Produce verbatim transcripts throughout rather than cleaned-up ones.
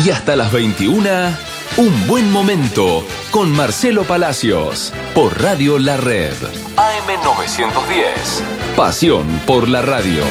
Y hasta las veintiuna, un buen momento con Marcelo Palacios por Radio La Red. A M novecientos diez. Pasión por la radio.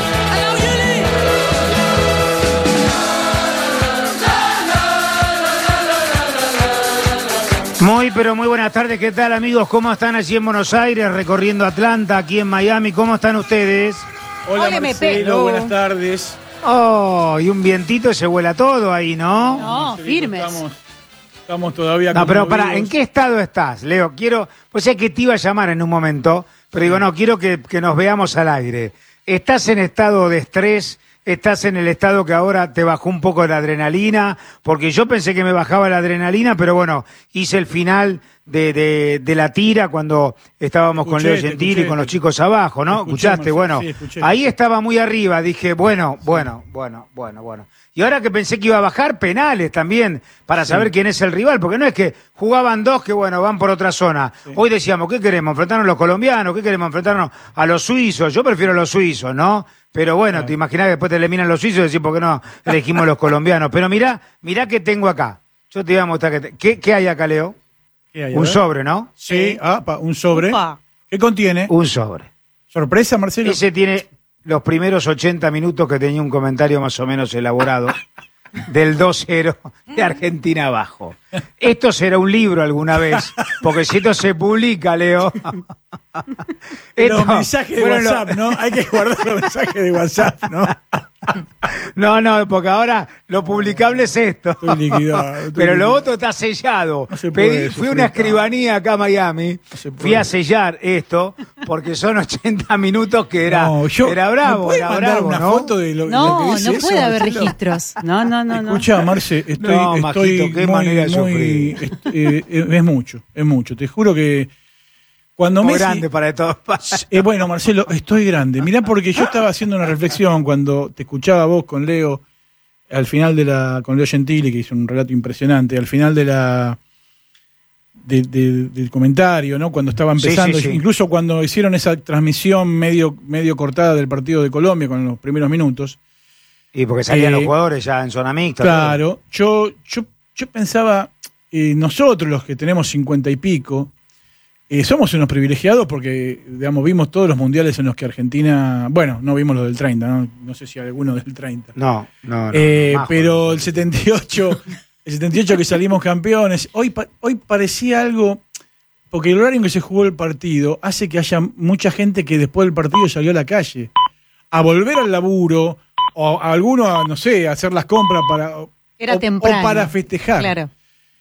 Muy, pero muy buenas tardes. ¿Qué tal, amigos? ¿Cómo están allí en Buenos Aires, recorriendo Atlanta, aquí en Miami? ¿Cómo están ustedes? Hola, Hola, Marcelo, buenas tardes. Oh, y un vientito se vuela todo ahí, ¿no? No, firmes. Estamos, estamos todavía No, pero para, conmovidos. ¿en qué estado estás, Leo? Quiero, pues es que te iba a llamar en un momento, pero digo, no, quiero que, que nos veamos al aire. ¿Estás en estado de estrés? ¿Estás en el estado que ahora te bajó un poco la adrenalina? Porque yo pensé que me bajaba la adrenalina, pero bueno, hice el final de, de, de la tira cuando estábamos Escuché, con Leo te Gentili escuché, y con los te- chicos abajo, ¿no? te escuché, ¿Escuchaste? Marcelo, Bueno, sí, escuché. ahí estaba muy arriba, dije, bueno, bueno, bueno, bueno, bueno. Y ahora que pensé que iba a bajar, penales también, para saber quién es el rival, porque no es que jugaban dos que, bueno, van por otra zona. Hoy decíamos, ¿qué queremos? ¿Enfrentarnos a los colombianos? ¿Qué queremos? ¿Enfrentarnos a los suizos? Yo prefiero a los suizos, ¿no? Pero bueno, te imaginás que después te eliminan los suizos y decís, ¿por qué no elegimos los colombianos? Pero mirá, mirá qué tengo acá. Yo te iba a mostrar que te- ¿Qué, ¿Qué hay acá, Leo? ¿Qué hay, a Un ver? sobre, ¿no? Sí, ah, pa, un sobre. Upa. ¿Qué contiene? Un sobre. ¿Sorpresa, Marcelo? Ese tiene los primeros ochenta minutos que tenía un comentario más o menos elaborado del dos cero de Argentina abajo. Esto será un libro alguna vez, porque si esto se publica, Leo. Los Esto- mensajes de bueno, lo- WhatsApp, ¿no? Hay que guardar los mensajes de WhatsApp, ¿no? No, no, porque ahora lo publicable es esto. Estoy liquidado, estoy Pero lo liquidado. otro está sellado. No se puede Pedí- fui sufrir a una tanto. escribanía acá a Miami, se puede. fui a sellar esto, porque son ochenta minutos que era, No, yo- era ¿me bravo, puede era mandar bravo, una ¿no? foto de lo, lo No, que dice no eso, puede haber Marcelo? registros. No, no, no, no. Escucha, Marce, estoy, No, estoy Majito, qué muy, manera de muy, sufrir. est- eh, eh, es mucho, es mucho. Te juro que cuando Muy Messi, grande para todos. Eh, bueno, Marcelo, estoy grande. Mirá, porque yo estaba haciendo una reflexión cuando te escuchaba vos con Leo, al final de la, con Leo Gentili, que hizo un relato impresionante, al final de la de- de- del comentario, ¿no? Cuando estaba Sí, empezando, sí, sí. incluso cuando hicieron esa transmisión medio, medio cortada del partido de Colombia con los primeros minutos. Y porque salían Eh, los jugadores ya en zona mixta. Claro, yo, yo, yo pensaba, eh, nosotros los que tenemos cincuenta y pico, eh, somos unos privilegiados porque, digamos, vimos todos los mundiales en los que Argentina, bueno, no vimos los del treinta, no, no sé si alguno del treinta. No, no, no. Eh, Majo. pero el setenta y ocho, el setenta y ocho que salimos campeones, hoy, pa- hoy parecía algo, porque el horario en que se jugó el partido hace que haya mucha gente que después del partido salió a la calle a volver al laburo, o a alguno a, no sé, a hacer las compras para, Era o, temprano. o para festejar. Claro.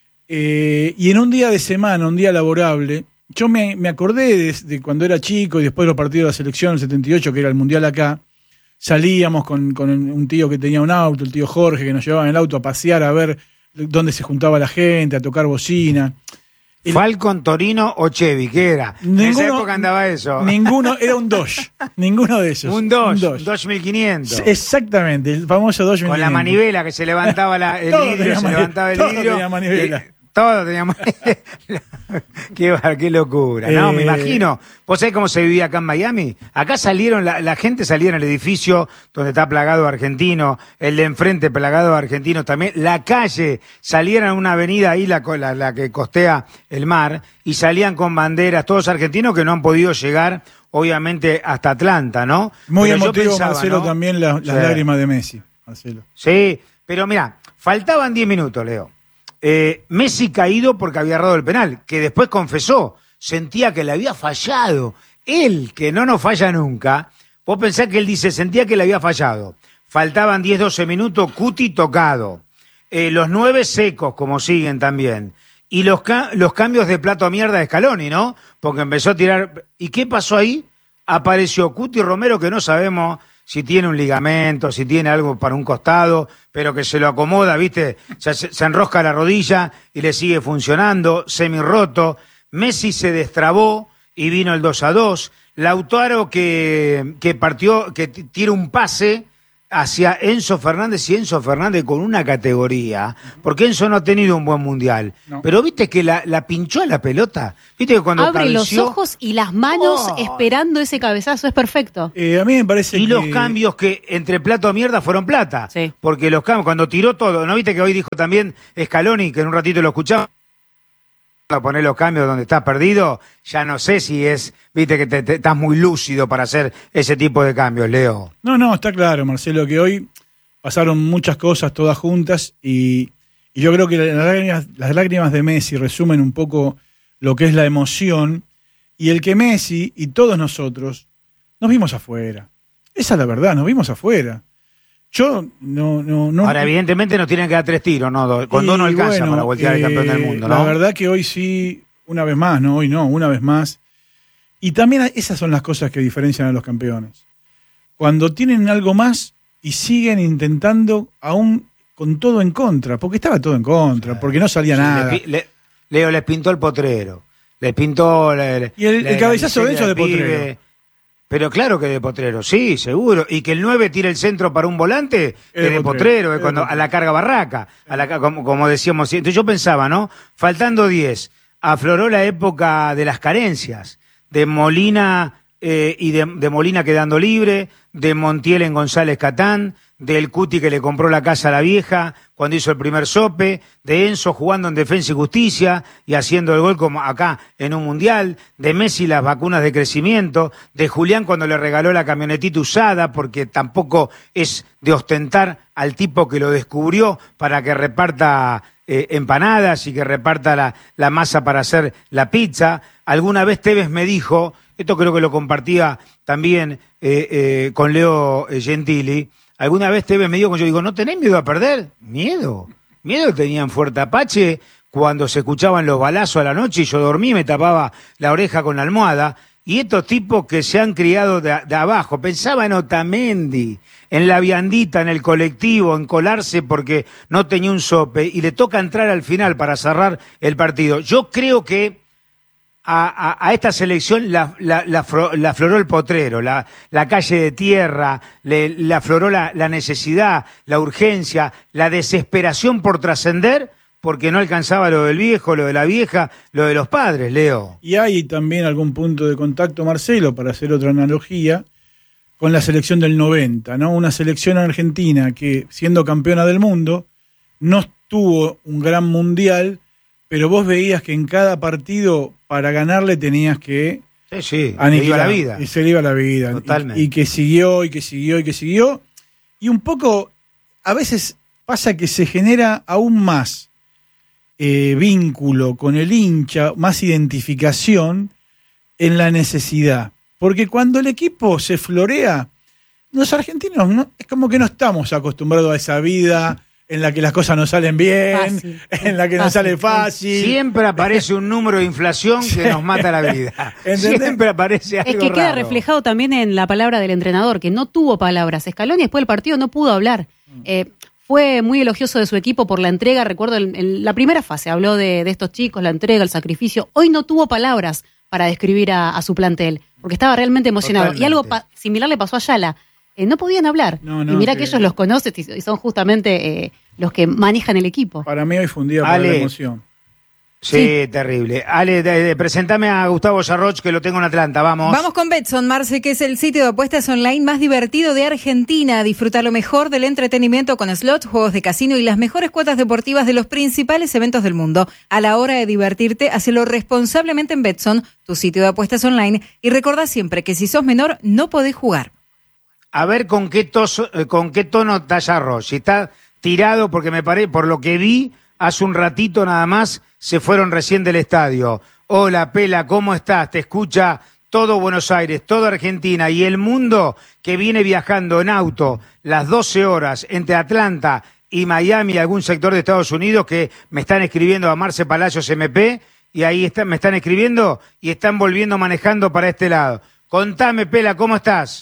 Eh, y en un día de semana, un día laborable, yo me, me acordé de, de cuando era chico y después de los partidos de la selección, el setenta y ocho, que era el mundial acá, salíamos con, con un tío que tenía un auto, el tío Jorge, que nos llevaba en el auto a pasear, a ver dónde se juntaba la gente, a tocar bocina. El- Falcon, Torino o Chevy, ¿qué era? en esa época andaba eso. Ninguno, era un Dodge, ninguno de esos. un Dodge, Un un Dodge mil quinientos. Exactamente, el famoso Dodge Con la mil quinientos. manivela que se levantaba la- el Todo vidrio, tenía se mani- levantaba el todo vidrio. tenía manivela. Eh, todo tenía manivela. qué, bar- qué locura. No, Eh, me imagino. ¿Vos sabés cómo se vivía acá en Miami? Acá salieron, la, la gente salía en el edificio donde está plagado argentino, el de enfrente plagado argentino también. La calle, salieron a una avenida ahí, la, co- la, la que costea el mar, y salían con banderas, todos argentinos que no han podido llegar, obviamente, hasta Atlanta, ¿no? Muy Pero yo emotivo, pensaba, Marcelo, ¿no? también la- las Sí. lágrimas de Messi, Marcelo. Sí, pero mira, faltaban diez minutos, Leo. Eh, Messi caído porque había errado el penal, que después confesó, sentía que le había fallado. Él, que no nos falla nunca, vos pensás que él dice, sentía que le había fallado. Faltaban diez, doce minutos, Cuti tocado. Eh, los nueve secos, como siguen también. Y los, ca- los cambios de plato a mierda de Scaloni, ¿no? Porque empezó a tirar... ¿Y qué pasó ahí? Apareció Cuti Romero, que no sabemos si tiene un ligamento, si tiene algo para un costado, pero que se lo acomoda, ¿viste? Se, se enrosca la rodilla y le sigue funcionando, semi roto. Messi se destrabó y vino el dos a dos. Lautaro que, que partió, que t- tira un pase hacia Enzo Fernández y Enzo Fernández con una categoría, porque Enzo no ha tenido un buen mundial, no. Pero viste que la, la pinchó a la pelota, viste que cuando abre cabeció, los ojos y las manos oh. esperando ese cabezazo, es perfecto. Eh, a mí me parece y que... los cambios que entre plato a mierda fueron plata, sí. Porque los cambios, cuando tiró todo, ¿no viste que hoy dijo también Scaloni, que en un ratito lo escuchamos? A poner los cambios donde estás perdido, ya no sé si es, viste que te, te, estás muy lúcido para hacer ese tipo de cambios, Leo. No, no, está claro, Marcelo, que hoy pasaron muchas cosas todas juntas y, y yo creo que las lágrimas, las lágrimas de Messi resumen un poco lo que es la emoción y el que Messi y todos nosotros nos vimos afuera. Esa es la verdad, nos vimos afuera. Yo no, no, no. Ahora, evidentemente nos tienen que dar tres tiros, ¿no? Con dos no alcanza bueno, para voltear eh, el campeón del mundo, ¿no? La verdad que hoy sí, una vez más, ¿no? Hoy no, una vez más. Y también esas son las cosas que diferencian a los campeones. Cuando tienen algo más y siguen intentando, aún con todo en contra, porque estaba todo en contra, sí, porque no salía sí, nada. Le, le, Leo les pintó el potrero, les pintó. Le, y el, le, el cabezazo de Enzo de potrero. Pibe. Pero claro que de potrero, sí, seguro. Y que el nueve tire el centro para un volante, es de, de potrero, es cuando, a la carga barraca, a la, como, como decíamos. Entonces yo pensaba, ¿no? Faltando diez, afloró la época de las carencias, de Molina eh, y de, de Molina quedando libre, de Montiel en González Catán, del Cuti que le compró la casa a la vieja cuando hizo el primer sope, de Enzo jugando en Defensa y Justicia y haciendo el gol como acá en un mundial, de Messi las vacunas de crecimiento, de Julián cuando le regaló la camionetita usada porque tampoco es de ostentar al tipo que lo descubrió para que reparta eh, empanadas y que reparta la, la masa para hacer la pizza. Alguna vez Tevez me dijo, esto creo que lo compartía también eh, eh, con Leo Gentili, alguna vez Tevez me dijo, yo digo, ¿no tenés miedo a perder? Miedo. Miedo tenían Fuerte Apache cuando se escuchaban los balazos a la noche y yo dormí, me tapaba la oreja con la almohada. Y estos tipos que se han criado de, de abajo, pensaba en Otamendi, en la viandita, en el colectivo, en colarse porque no tenía un sope y le toca entrar al final para cerrar el partido. Yo creo que A, a, a esta selección la, la, la, la afloró el potrero, la, la calle de tierra, le, le afloró la, la necesidad, la urgencia, la desesperación por trascender, porque no alcanzaba lo del viejo, lo de la vieja, lo de los padres, Leo. Y hay también algún punto de contacto, Marcelo, para hacer otra analogía, con la selección del noventa, ¿no? Una selección argentina que, siendo campeona del mundo, no tuvo un gran mundial, pero vos veías que en cada partido para ganarle tenías que sí, sí, aniquilar, se iba la vida. Y se le iba la vida. Totalmente. Y, y que siguió, y que siguió, y que siguió. Y un poco, a veces pasa que se genera aún más eh, vínculo con el hincha, más identificación en la necesidad. Porque cuando el equipo se florea, los argentinos no, es como que no estamos acostumbrados a esa vida en la que las cosas no salen bien, fácil, en la que fácil, no sale fácil. Siempre aparece un número de inflación que nos mata la vida. Siempre aparece algo Es que raro. Queda reflejado también en la palabra del entrenador, que no tuvo palabras. Scaloni después del partido no pudo hablar. Eh, fue muy elogioso de su equipo por la entrega. Recuerdo en, en la primera fase, habló de, de estos chicos, la entrega, el sacrificio. Hoy no tuvo palabras para describir a, a su plantel, porque estaba realmente emocionado. Totalmente. Y algo pa- similar le pasó a Ayala. Eh, no podían hablar. No, no, y mira que... que ellos los conocen y son justamente eh, los que manejan el equipo. Para mí hoy fue un día para la emoción. Sí, sí, terrible. Ale, de, de, presentame a Gustavo Sarroch, que lo tengo en Atlanta, vamos. Vamos con Betson, Marce, que es el sitio de apuestas online más divertido de Argentina. Disfruta lo mejor del entretenimiento con slots, juegos de casino y las mejores cuotas deportivas de los principales eventos del mundo. A la hora de divertirte, hacelo responsablemente en Betson, tu sitio de apuestas online. Y recordá siempre que si sos menor, no podés jugar. A ver con qué, tos, con qué tono está Sarroch. Si está tirado, porque me parece, por lo que vi, hace un ratito nada más, se fueron recién del estadio. Hola, Pela, ¿cómo estás? Te escucha todo Buenos Aires, toda Argentina y el mundo que viene viajando en auto las doce horas entre Atlanta y Miami, algún sector de Estados Unidos, que me están escribiendo a Marce Palacios M P, y ahí está, me están escribiendo y están volviendo manejando para este lado. Contame, Pela, ¿cómo estás?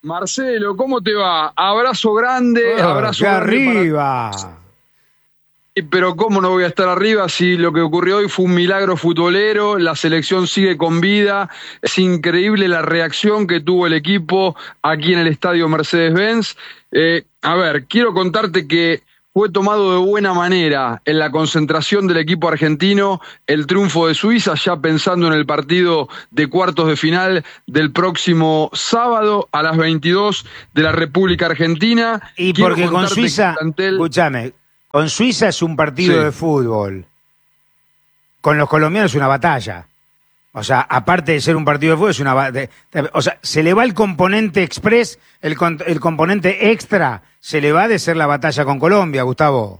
Marcelo, ¿cómo te va? Abrazo grande, oh, abrazo grande arriba. arriba. Pero cómo no voy a estar arriba si lo que ocurrió hoy fue un milagro futbolero, la selección sigue con vida, es increíble la reacción que tuvo el equipo aquí en el estadio Mercedes-Benz. Eh, a ver, quiero contarte que fue tomado de buena manera en la concentración del equipo argentino el triunfo de Suiza, ya pensando en el partido de cuartos de final del próximo sábado a las veintidós de la República Argentina. Y quiero porque con Suiza, plantel... escúchame, con Suiza es un partido Sí. de fútbol. Con los colombianos es una batalla. O sea, aparte de ser un partido de fútbol, es una batalla. O sea, se le va el componente express, el, con, el componente extra, se le va de ser la batalla con Colombia, Gustavo.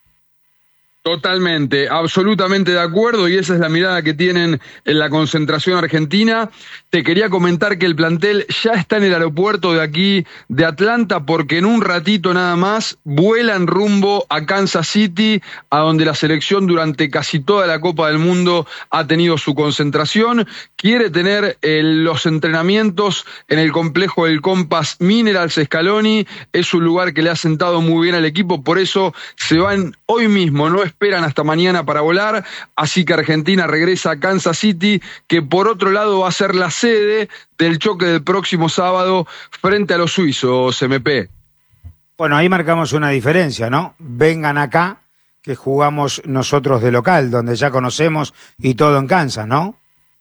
Totalmente, absolutamente de acuerdo, y esa es la mirada que tienen en la concentración argentina. Te quería comentar que el plantel ya está en el aeropuerto de aquí de Atlanta, porque en un ratito nada más vuelan rumbo a Kansas City, a donde la selección durante casi toda la Copa del Mundo ha tenido su concentración. Quiere tener eh, los entrenamientos en el complejo del Compass Minerals Scaloni. Es un lugar que le ha sentado muy bien al equipo, por eso se van hoy mismo, no esperan hasta mañana para volar, así que Argentina regresa a Kansas City, que por otro lado va a ser la sede del choque del próximo sábado frente a los suizos, M P. Bueno, ahí marcamos una diferencia, ¿no? Vengan acá, que jugamos nosotros de local, donde ya conocemos y todo en Kansas, ¿no?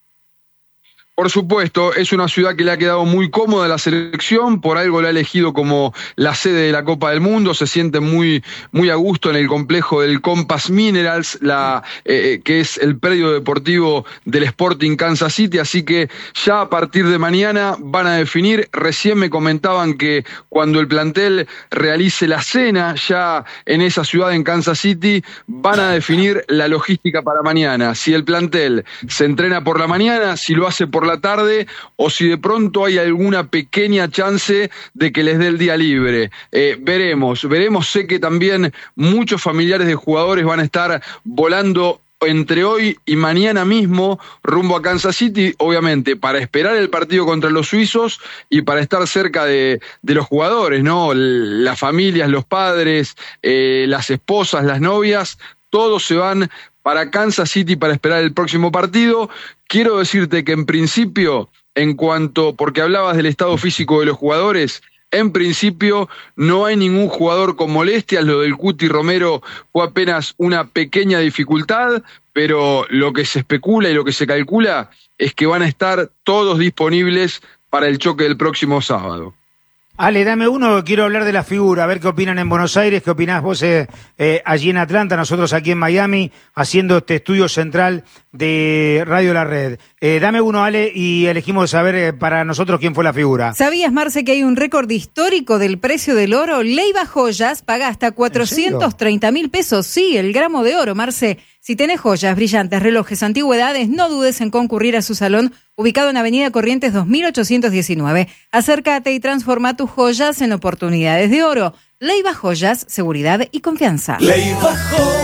Por supuesto, es una ciudad que le ha quedado muy cómoda a la selección, por algo la ha elegido como la sede de la Copa del Mundo, se siente muy, muy a gusto en el complejo del Compass Minerals, la, eh, que es el predio deportivo del Sporting Kansas City, así que ya a partir de mañana van a definir. Recién me comentaban que cuando el plantel realice la cena ya en esa ciudad, en Kansas City, van a definir la logística para mañana, si el plantel se entrena por la mañana, si lo hace por la tarde, o si de pronto hay alguna pequeña chance de que les dé el día libre. Eh, veremos, veremos. Sé que también muchos familiares de jugadores van a estar volando entre hoy y mañana mismo rumbo a Kansas City, obviamente para esperar el partido contra los suizos y para estar cerca de, de los jugadores, ¿no? Las familias, los padres, eh, las esposas, las novias, todos se van para Kansas City para esperar el próximo partido. Quiero decirte que en principio, en cuanto, porque hablabas del estado físico de los jugadores, en principio no hay ningún jugador con molestias. Lo del Cuti Romero fue apenas una pequeña dificultad, pero lo que se especula y lo que se calcula es que van a estar todos disponibles para el choque del próximo sábado. Ale, dame uno, quiero hablar de la figura, a ver qué opinan en Buenos Aires, qué opinás vos eh, eh, allí en Atlanta, nosotros aquí en Miami, haciendo este estudio central de Radio La Red. Eh, dame uno, Ale, y elegimos saber eh, para nosotros quién fue la figura. ¿Sabías, Marce, que hay un récord histórico del precio del oro? Leiva Joyas paga hasta cuatrocientos treinta mil pesos, sí, el gramo de oro, Marce. Si tenés joyas, brillantes, relojes, antigüedades, no dudes en concurrir a su salón, ubicado en Avenida Corrientes dos mil ochocientos diecinueve. Acércate y transforma tus joyas en oportunidades de oro. Leiva Joyas, seguridad y confianza. Leiva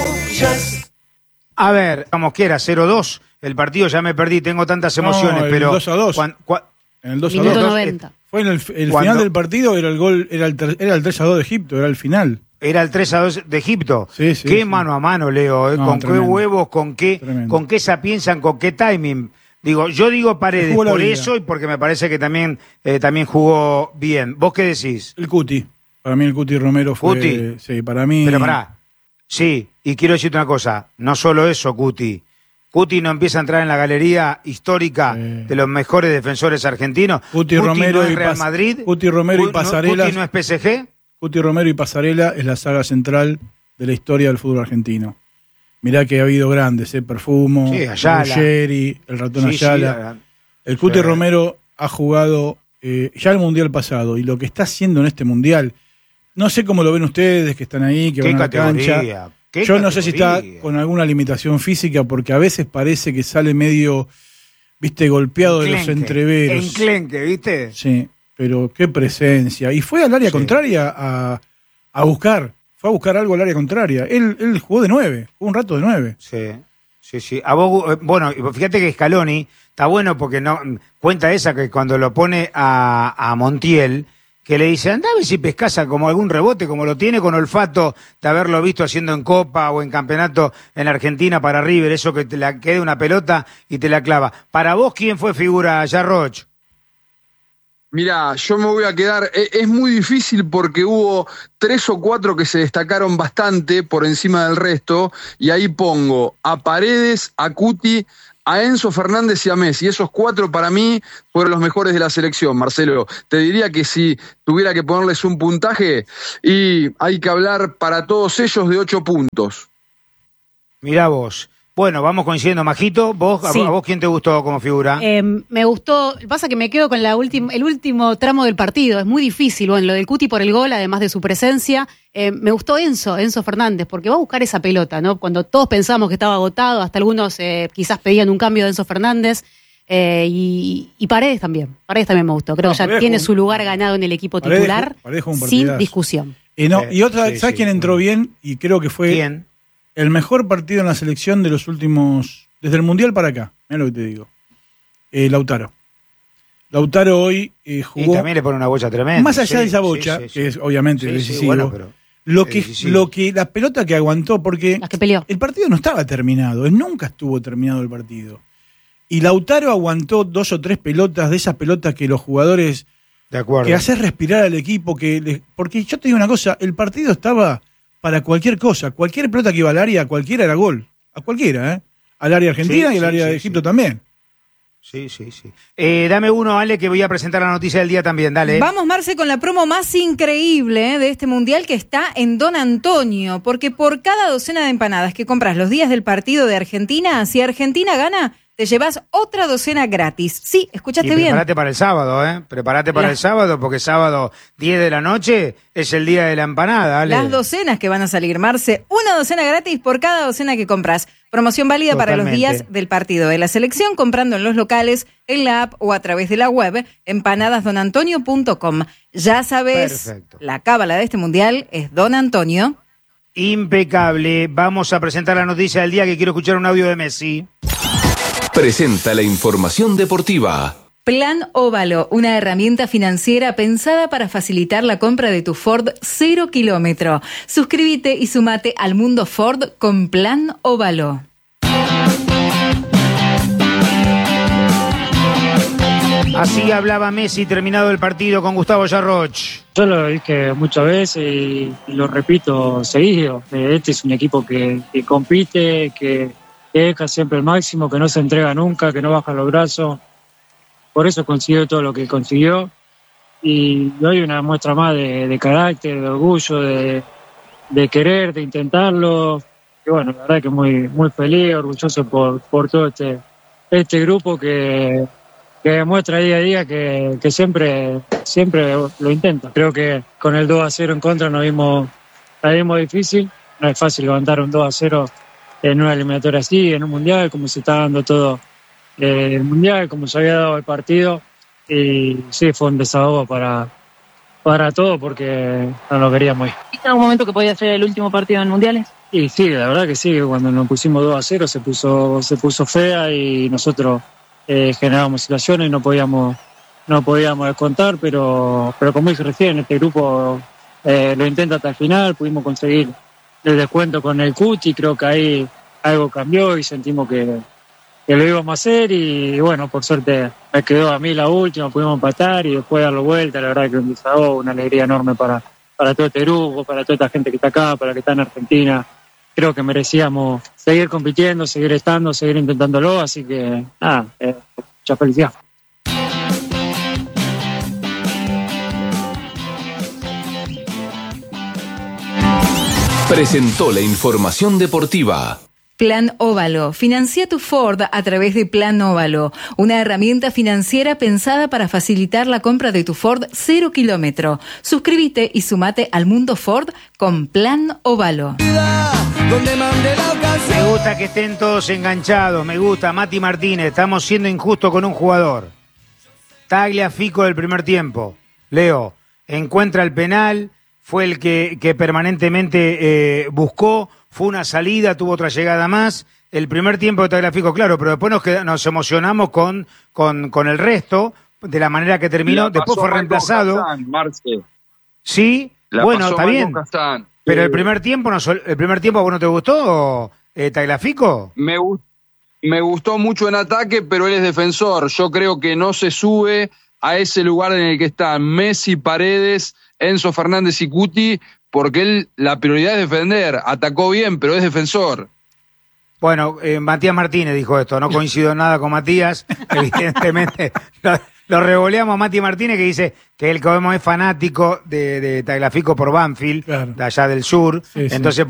Joyas. A ver, como quiera, cero dos. El partido ya me perdí, tengo tantas emociones, No, el pero... dos a dos. cuan- cuan- En el dos a Minuto dos. noventa. Fue en el, el ¿Cuándo? final del partido, era el gol, era el, ter- era el tres a dos de Egipto, era el final. Era el tres a dos de Egipto. Sí, sí, qué sí. mano a mano, Leo, ¿eh? No, Con tremendo. qué huevos, con qué, Tremendo. con qué se piensan, con qué timing. Digo, yo digo Paredes jugó la por vida. eso y porque me parece que también, eh, también jugó bien. ¿Vos qué decís? El Cuti. Para mí el Cuti Romero fue... Cuti. Sí, para mí... Pero pará. Sí, y quiero decirte una cosa. No solo eso, Cuti. Cuti no empieza a entrar en la galería histórica Sí. de los mejores defensores argentinos. Cuti Romero no es y Real Pas- Madrid. Cuti Romero y Cu- no- Pasarelas. Cuti no es P S G. Cuti Romero y Pasarela es la saga central de la historia del fútbol argentino. Mirá que ha habido grandes, ¿eh? Perfumo, Sí, Ayala. Ruggeri, el ratón Sí, sí, Ayala. eh, El Cuti sí. Romero ha jugado eh, ya el Mundial pasado y lo que está haciendo en este Mundial, no sé cómo lo ven ustedes que están ahí, que Qué van a la categoría, cancha. qué Yo no sé si está categoría. con alguna limitación física porque a veces parece que sale medio, viste, golpeado de los Enclenque, entreveros. enclenque, ¿viste? Sí, pero qué presencia. Y fue al área Sí. contraria a, a buscar, fue a buscar algo al área contraria. Él, él jugó de nueve, jugó un rato de nueve. Sí, sí, sí. A vos, eh, bueno, fíjate que Scaloni está bueno porque no cuenta esa que cuando lo pone a, a Montiel, que le dice, andá a ver si pescás como algún rebote, como lo tiene con olfato de haberlo visto haciendo en Copa o en Campeonato en Argentina para River, eso que te la quede una pelota y te la clava. Para vos, ¿quién fue figura, Jarroch? Mirá, yo me voy a quedar, es muy difícil porque hubo tres o cuatro que se destacaron bastante por encima del resto, y ahí pongo a Paredes, a Cuti, a Enzo Fernández y a Messi. Esos cuatro para mí fueron los mejores de la selección, Marcelo. Te diría que si tuviera que ponerles un puntaje, y hay que hablar para todos ellos de ocho puntos. Mirá vos. Bueno, vamos coincidiendo, Majito. ¿Vos, Sí. ¿A vos quién te gustó como figura? Eh, me gustó, pasa que me quedo con la última, el último tramo del partido, es muy difícil, bueno, lo del Cuti por el gol, además de su presencia, eh, me gustó Enzo, Enzo Fernández, porque va a buscar esa pelota, ¿no? Cuando todos pensamos que estaba agotado, hasta algunos eh, quizás pedían un cambio de Enzo Fernández, eh, y, y Paredes también, Paredes también me gustó, creo No, que ya Paredes tiene jugó- su lugar ganado en el equipo Paredes titular, jugó- Paredes jugó un sin partidazo. discusión. Eh, no, Sí, y otra, sí, ¿sabes sí, quién entró muy bien? Y creo que fue ¿Quién? el mejor partido en la selección de los últimos, desde el Mundial para acá. Mira lo que te digo. Eh, Lautaro. Lautaro hoy eh, Y jugó, también le pone una bocha tremenda. más allá sí, de esa sí, bocha, sí, sí. que es obviamente Sí, sí, decisivo, bueno, pero lo, es que, decisivo. lo que, la pelota que aguantó, porque Las que peleó. el partido no estaba terminado, él nunca estuvo terminado el partido. Y Lautaro aguantó dos o tres pelotas, de esas pelotas que los jugadores, De acuerdo. que haces respirar al equipo, que le- porque yo te digo una cosa, el partido estaba para cualquier cosa, cualquier pelota que iba al área, cualquiera era gol, a cualquiera, ¿eh? Al área argentina Sí, y al sí, área sí, de Egipto sí. también. Sí, sí, sí. Eh, dame uno, Ale, que voy a presentar la noticia del día también. Dale. Vamos, Marce, con la promo más increíble eh, de este mundial, que está en Don Antonio, porque por cada docena de empanadas que compras los días del partido de Argentina, si Argentina gana, te llevas otra docena gratis. Sí, Y escuchaste bien. prepárate para el sábado, ¿eh? Prepárate para La- el sábado, porque sábado diez de la noche es el día de la empanada, Ale. Las docenas que van a salir, Marce, una docena gratis por cada docena que compras. Promoción válida para los Totalmente. días del partido de la selección, comprando en los locales, en la app o a través de la web, empanadas don antonio punto com. Ya sabes, Perfecto. la cábala de este mundial es Don Antonio. Impecable. Vamos a presentar la noticia del día, que quiero escuchar un audio de Messi. Presenta la información deportiva. Plan Óvalo, una herramienta financiera pensada para facilitar la compra de tu Ford cero kilómetro. Suscríbete y sumate al mundo Ford con Plan Óvalo. Así hablaba Messi terminado el partido con Gustavo Jarroch. Yo lo dije muchas veces y, y lo repito seguido. Eh, Este es un equipo que, que compite, que, que deja siempre el máximo, que no se entrega nunca, que no baja los brazos. Por eso consiguió todo lo que consiguió. Y hoy una muestra más de, de carácter, de orgullo, de, de querer, de intentarlo. Y bueno, la verdad que muy, muy feliz, orgulloso por, por todo este, este grupo que, que demuestra día a día que, que siempre, siempre lo intenta. Creo que con el dos a cero en contra nos vimos, la vimos difícil. No es fácil levantar un dos a cero en una eliminatoria así, en un mundial, como se está dando todo eh, el mundial, como se había dado el partido. Y sí, fue un desahogo para, para todo porque no lo queríamos ir. ¿Viste en algún momento que podía ser el último partido en mundiales? Y sí, la verdad que sí, que cuando nos pusimos dos a cero se puso, se puso fea y nosotros eh, generábamos situaciones y no podíamos, no podíamos descontar, pero, pero como dije recién, este grupo eh, lo intenta hasta el final, pudimos conseguir el descuento con el Cuti, creo que ahí algo cambió y sentimos que, que lo íbamos a hacer y bueno, por suerte me quedó a mí la última, pudimos empatar y después darlo vuelta, la verdad que un desahogo, una alegría enorme para, para todo este grupo, para toda esta gente que está acá, para la que está en Argentina. Creo que merecíamos seguir compitiendo, seguir estando, seguir intentándolo, así que nada, eh, mucha felicidad. Presentó la información deportiva. Plan Óvalo. Financia tu Ford a través de Plan Óvalo, una herramienta financiera pensada para facilitar la compra de tu Ford cero kilómetro. Suscríbete y sumate al mundo Ford con Plan Óvalo. Me gusta que estén todos enganchados. Me gusta. Mati Martínez, estamos siendo injustos con un jugador. Tagliafico del primer tiempo. Leo, encuentra el penal, fue el que, que permanentemente eh, buscó, fue una salida, tuvo otra llegada más. El primer tiempo de Tagliafico, claro, pero después nos, queda, nos emocionamos con, con, con el resto, de la manera que terminó, La después pasó fue mal reemplazado. con Kazán, Marce. Sí, La bueno, pasó está mal bien. con Kazán. Pero Eh, el primer tiempo, no, sol- el primer tiempo, ¿a vos no te gustó, eh, Tagliafico? Me, gu- me gustó mucho en ataque, pero él es defensor. Yo creo que no se sube a ese lugar en el que están Messi, Paredes, Enzo Fernández y Cuti, porque él, la prioridad es defender. Atacó bien, pero es defensor. Bueno, eh, Matías Martínez dijo esto, no coincido en nada con Matías, evidentemente lo, lo revoleamos a Mati Martínez, que dice que él como es fanático de, de Tagliafico por Banfield, Claro. de allá del sur, Sí, sí. entonces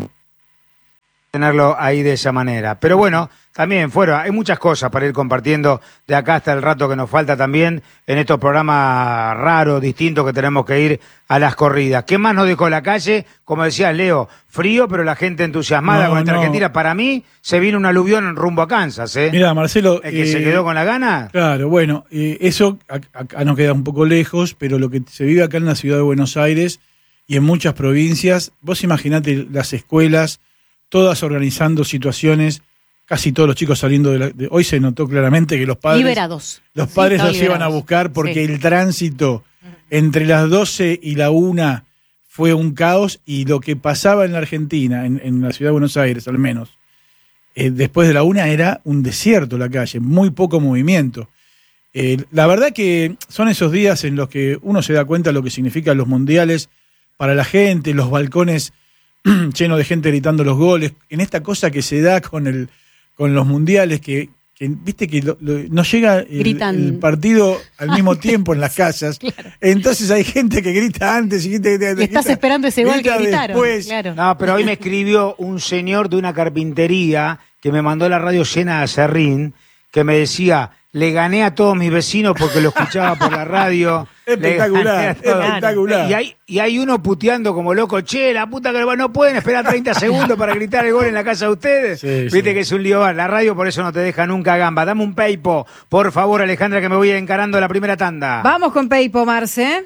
tenerlo ahí de esa manera. Pero bueno, también fuera, hay muchas cosas para ir compartiendo de acá hasta el rato que nos falta también en estos programas raros, distintos que tenemos que ir a las corridas. ¿Qué más nos dejó la calle? Como decías, Leo, frío, pero la gente entusiasmada No, con esta no. Argentina. Para mí se vino un aluvión en rumbo a Kansas, ¿eh? Mira, Marcelo. El que eh, se quedó con la gana. Claro, bueno, eh, eso ac- acá nos queda un poco lejos, pero lo que se vive acá en la ciudad de Buenos Aires y en muchas provincias, vos imaginate las escuelas, todas organizando situaciones, casi todos los chicos saliendo de, la, de hoy se notó claramente que los padres Liberados. los Sí, padres estaban los iban a liberados. buscar porque Sí. el tránsito entre las doce y la una fue un caos, y lo que pasaba en la Argentina, en, en la ciudad de Buenos Aires al menos, eh, después de la una era un desierto la calle, muy poco movimiento. Eh, la verdad que son esos días en los que uno se da cuenta de lo que significan los mundiales para la gente, los balcones llenos de gente gritando los goles, en esta cosa que se da con el con los mundiales, que, que viste que lo, lo, no llega el, Gritan. el partido al mismo tiempo en las casas, Claro. entonces hay gente que grita antes y gente que Y estás grita- esperando ese gol que grita gritaron. después. Claro. No, pero hoy me escribió un señor de una carpintería que me mandó la radio llena de acerrín, que me decía, le gané a todos mis vecinos porque lo escuchaba por la radio. Le gané Espectacular, a todos. espectacular. Y hay, y hay uno puteando como loco, che, la puta que no pueden esperar treinta segundos para gritar el gol en la casa de ustedes. Sí, Viste sí. que es un lío. La radio por eso no te deja nunca gamba. Dame un paypo, por favor, Alejandra, que me voy encarando la primera tanda. Vamos con Peipo, Marce.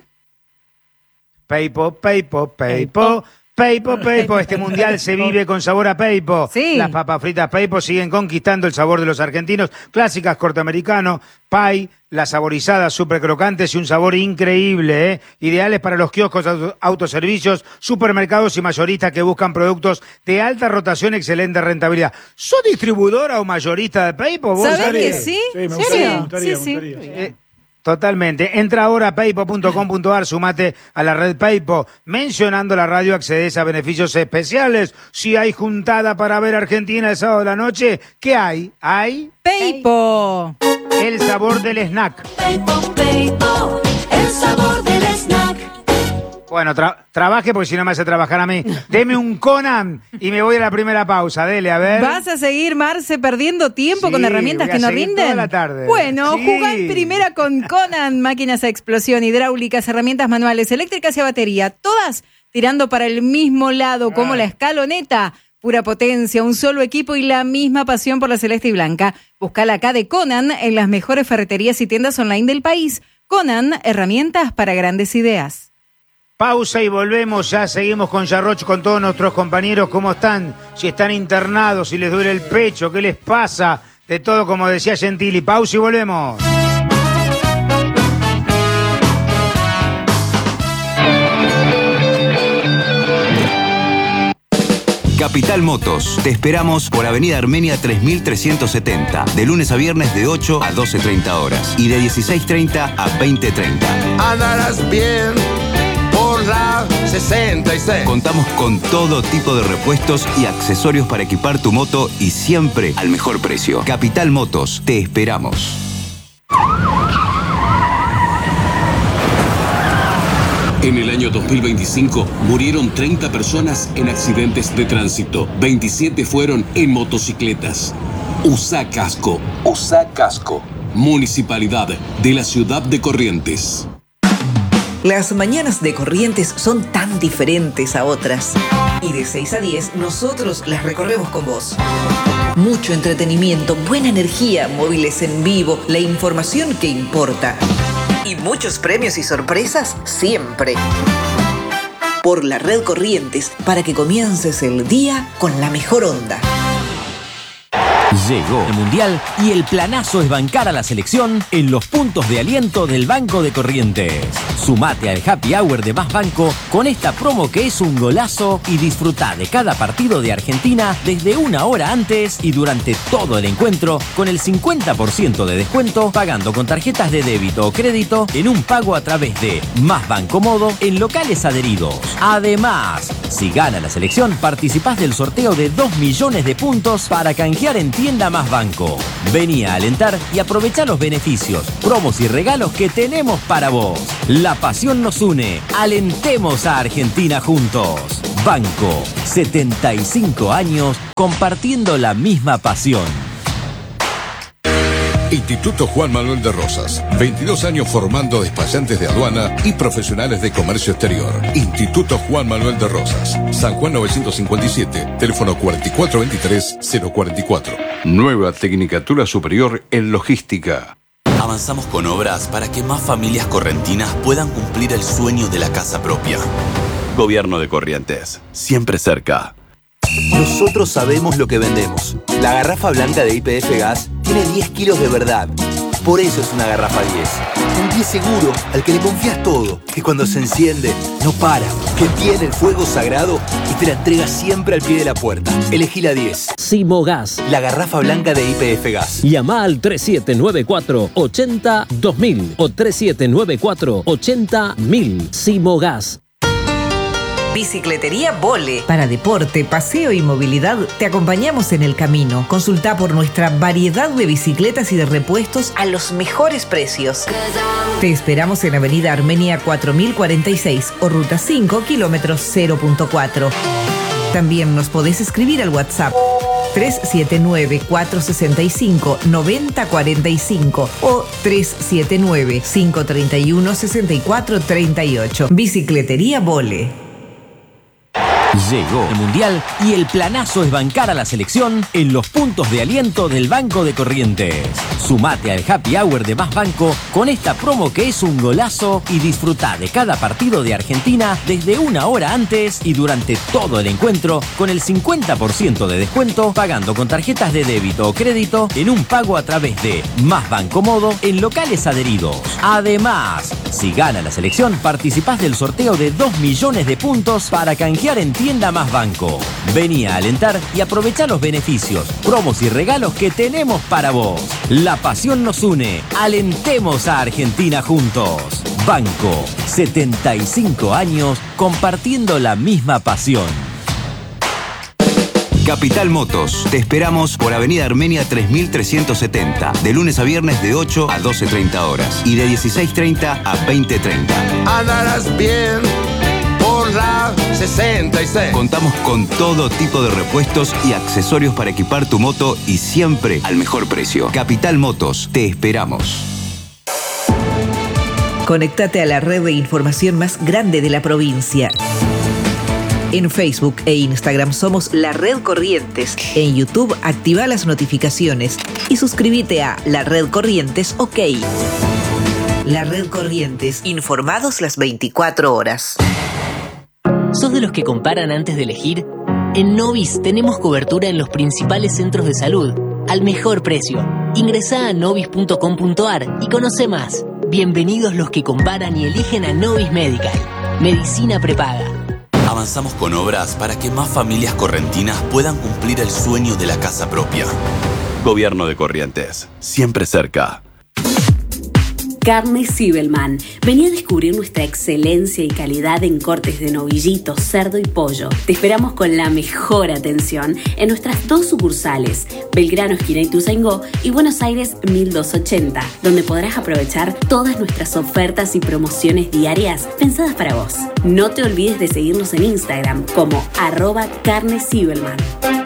Peipo, Peipo, Peipo. Peipo, Peipo, este mundial se vive con sabor a Peipo. Sí. Las papas fritas Peipo siguen conquistando el sabor de los argentinos. Clásicas cortoamericanos, pie, las saborizadas súper crocantes y un sabor increíble, ¿eh? Ideales para los kioscos, auto- autoservicios, supermercados y mayoristas que buscan productos de alta rotación, excelente rentabilidad. ¿Sos distribuidora o mayorista de Peipo? ¿Vos ¿Sabés sabés? que sí? Sí, me ¿Serio? gustaría, me gustaría, Sí, me sí. gustaría. Eh, Totalmente. Entra ahora a paypo punto com punto ar, sumate a la red Paypo. Mencionando la radio accedes a beneficios especiales. Si hay juntada para ver Argentina el sábado de la noche, ¿qué hay? Hay Peipo. el sabor del snack. Peipo, Peipo, el sabor del snack. Bueno, tra- trabaje porque si no me hace trabajar a mí. Deme un Conan y me voy a la primera pausa. Dele, a ver. ¿Vas a seguir, Marce, perdiendo tiempo Sí, con herramientas voy a que no seguir rinden? toda la tarde. Bueno, Sí. jugá en primera con Conan, máquinas a explosión, hidráulicas, herramientas manuales, eléctricas y a batería, todas tirando para el mismo lado, como Ay. la escaloneta. Pura potencia, un solo equipo y la misma pasión por la celeste y blanca. Buscala acá de Conan en las mejores ferreterías y tiendas online del país. Conan, herramientas para grandes ideas. Pausa y volvemos, ya seguimos con Yarroch, con todos nuestros compañeros, ¿cómo están? Si están internados, si les duele el pecho, ¿qué les pasa? De todo, como decía Gentili. Pausa y volvemos. Capital Motos. Te esperamos por Avenida Armenia tres mil trescientos setenta, de lunes a viernes de ocho a doce treinta horas y de dieciséis treinta a veinte treinta. Andarás bien por la sesenta y seis. Contamos con todo tipo de repuestos y accesorios para equipar tu moto y siempre al mejor precio. Capital Motos. Te esperamos. En el año dos mil veinticinco murieron treinta personas en accidentes de tránsito. veintisiete fueron en motocicletas. Usa casco. Usa casco. Municipalidad de la Ciudad de Corrientes. Las mañanas de Corrientes son tan diferentes a otras. Y de seis a diez nosotros las recorremos con vos. Mucho entretenimiento, buena energía, móviles en vivo, la información que importa. Y muchos premios y sorpresas siempre. Por la red Corrientes, para que comiences el día con la mejor onda. Llegó el Mundial y el planazo es bancar a la selección en los puntos de aliento del Banco de Corrientes. Sumate al Happy Hour de Más Banco con esta promo que es un golazo y disfrutá de cada partido de Argentina desde una hora antes y durante todo el encuentro con el cincuenta por ciento de descuento pagando con tarjetas de débito o crédito en un pago a través de Más Banco Modo en locales adheridos. Además, si gana la selección, participás del sorteo de dos millones de puntos para canjear en Tienda Más Banco. Vení a alentar y aprovechá los beneficios, promos y regalos que tenemos para vos. La pasión nos une. Alentemos a Argentina juntos. Banco, setenta y cinco años compartiendo la misma pasión. Instituto Juan Manuel de Rosas, veintidós años formando despachantes de aduana y profesionales de comercio exterior. Instituto Juan Manuel de Rosas, San Juan novecientos cincuenta y siete, teléfono cuatro cuatro dos tres cero cuatro cuatro. Nueva Tecnicatura Superior en Logística. Avanzamos con obras para que más familias correntinas puedan cumplir el sueño de la casa propia. Gobierno de Corrientes, siempre cerca. Nosotros sabemos lo que vendemos. La garrafa blanca de Y P F Gas tiene diez kilos de verdad. Por eso es una garrafa diez. Un diez seguro al que le confías todo. Que cuando se enciende, no para. Que tiene el fuego sagrado y te la entrega siempre al pie de la puerta. Elegí la diez. Simogas. La garrafa blanca de Y P F Gas. Llama al tres siete nueve cuatro, ocho cero, dos mil o tres siete nueve cuatro, ocho cero, mil. Simogas. Bicicletería Vole. Para deporte, paseo y movilidad, te acompañamos en el camino. Consulta por nuestra variedad de bicicletas y de repuestos a los mejores precios. Te esperamos en Avenida Armenia cuatro mil cuarenta y seis o Ruta cinco, kilómetros cero punto cuatro. También nos podés escribir al WhatsApp tres siete nueve, cuatro seis cinco, nueve cero cuatro cinco o tres siete nueve, cinco tres uno, seis cuatro tres ocho. Bicicletería Vole. Llegó el Mundial y el planazo es bancar a la selección en los puntos de aliento del Banco de Corrientes. Sumate al Happy Hour de Más Banco con esta promo que es un golazo y disfrutá de cada partido de Argentina desde una hora antes y durante todo el encuentro con el cincuenta por ciento de descuento pagando con tarjetas de débito o crédito en un pago a través de Más Banco Modo en locales adheridos. Además, si gana la selección, participás del sorteo de dos millones de puntos para canjear en Tienda Más Banco. Vení a alentar y aprovechá los beneficios, promos y regalos que tenemos para vos. La pasión nos une. Alentemos a Argentina juntos. Banco, setenta y cinco años compartiendo la misma pasión. Capital Motos. Te esperamos por Avenida Armenia tres mil trescientos setenta, de lunes a viernes de ocho a doce treinta horas y de dieciséis treinta a veinte treinta. Andarás bien por la sesenta y seis. Contamos con todo tipo de repuestos y accesorios para equipar tu moto y siempre al mejor precio. Capital Motos, te esperamos. Conéctate a la red de información más grande de la provincia. En Facebook e Instagram somos La Red Corrientes. En YouTube activa las notificaciones y suscríbete a La Red Corrientes OK. La Red Corrientes, informados las veinticuatro horas. ¿Sos de los que comparan antes de elegir? En Novis tenemos cobertura en los principales centros de salud, al mejor precio. Ingresá a novis punto com punto ar y conoce más. Bienvenidos los que comparan y eligen a Novis Medical. Medicina prepaga. Avanzamos con obras para que más familias correntinas puedan cumplir el sueño de la casa propia. Gobierno de Corrientes, siempre cerca. Carne Zibelman. Vení a descubrir nuestra excelencia y calidad en cortes de novillito, cerdo y pollo. Te esperamos con la mejor atención en nuestras dos sucursales, Belgrano, esquina Ituzaingó y Buenos Aires mil doscientos ochenta, donde podrás aprovechar todas nuestras ofertas y promociones diarias pensadas para vos. No te olvides de seguirnos en Instagram como arroba carne Zibelman.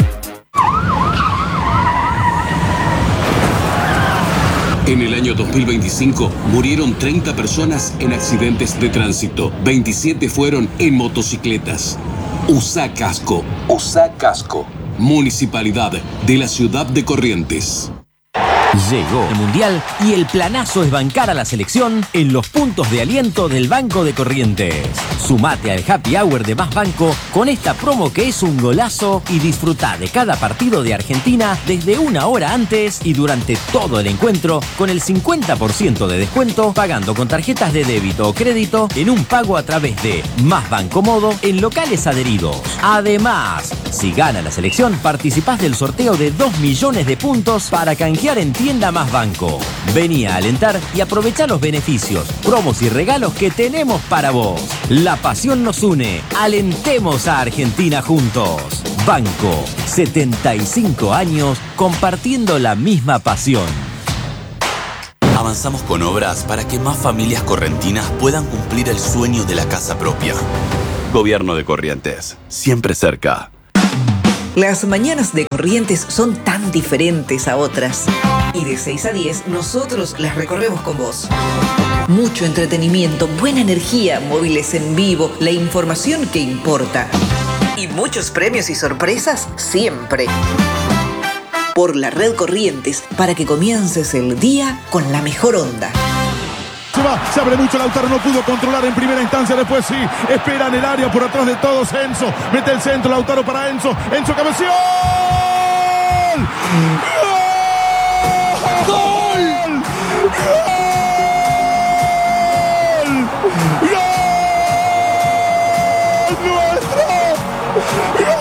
En el año dos mil veinticinco murieron treinta personas en accidentes de tránsito. veintisiete fueron en motocicletas. Usa casco. Usa casco. Municipalidad de la Ciudad de Corrientes. Llegó el Mundial y el planazo es bancar a la selección en los puntos de aliento del Banco de Corrientes. Sumate al Happy Hour de Más Banco con esta promo que es un golazo y disfruta de cada partido de Argentina desde una hora antes y durante todo el encuentro con el cincuenta por ciento de descuento pagando con tarjetas de débito o crédito en un pago a través de Más Banco Modo en locales adheridos. Además, si gana la selección, participás del sorteo de dos millones de puntos para canjear en Tienda Más Banco. Vení a alentar y aprovechá los beneficios, promos y regalos que tenemos para vos. La pasión nos une. Alentemos a Argentina juntos. Banco, setenta y cinco años compartiendo la misma pasión. Avanzamos con obras para que más familias correntinas puedan cumplir el sueño de la casa propia. Gobierno de Corrientes, siempre cerca. Las mañanas de Corrientes son tan diferentes a otras. Y de seis a diez nosotros las recorremos con vos. Mucho entretenimiento, buena energía, móviles en vivo, la información que importa. Y muchos premios y sorpresas siempre. Por la red Corrientes, para que comiences el día con la mejor onda. Se va, se abre mucho, Lautaro no pudo controlar en primera instancia, después sí, espera en el área por atrás de todos, Enzo, mete el centro, Lautaro para Enzo, Enzo cabeció. ¡Gol! ¡Gol! ¡Gol! ¡Gol! ¡Nuestro! ¡Gol!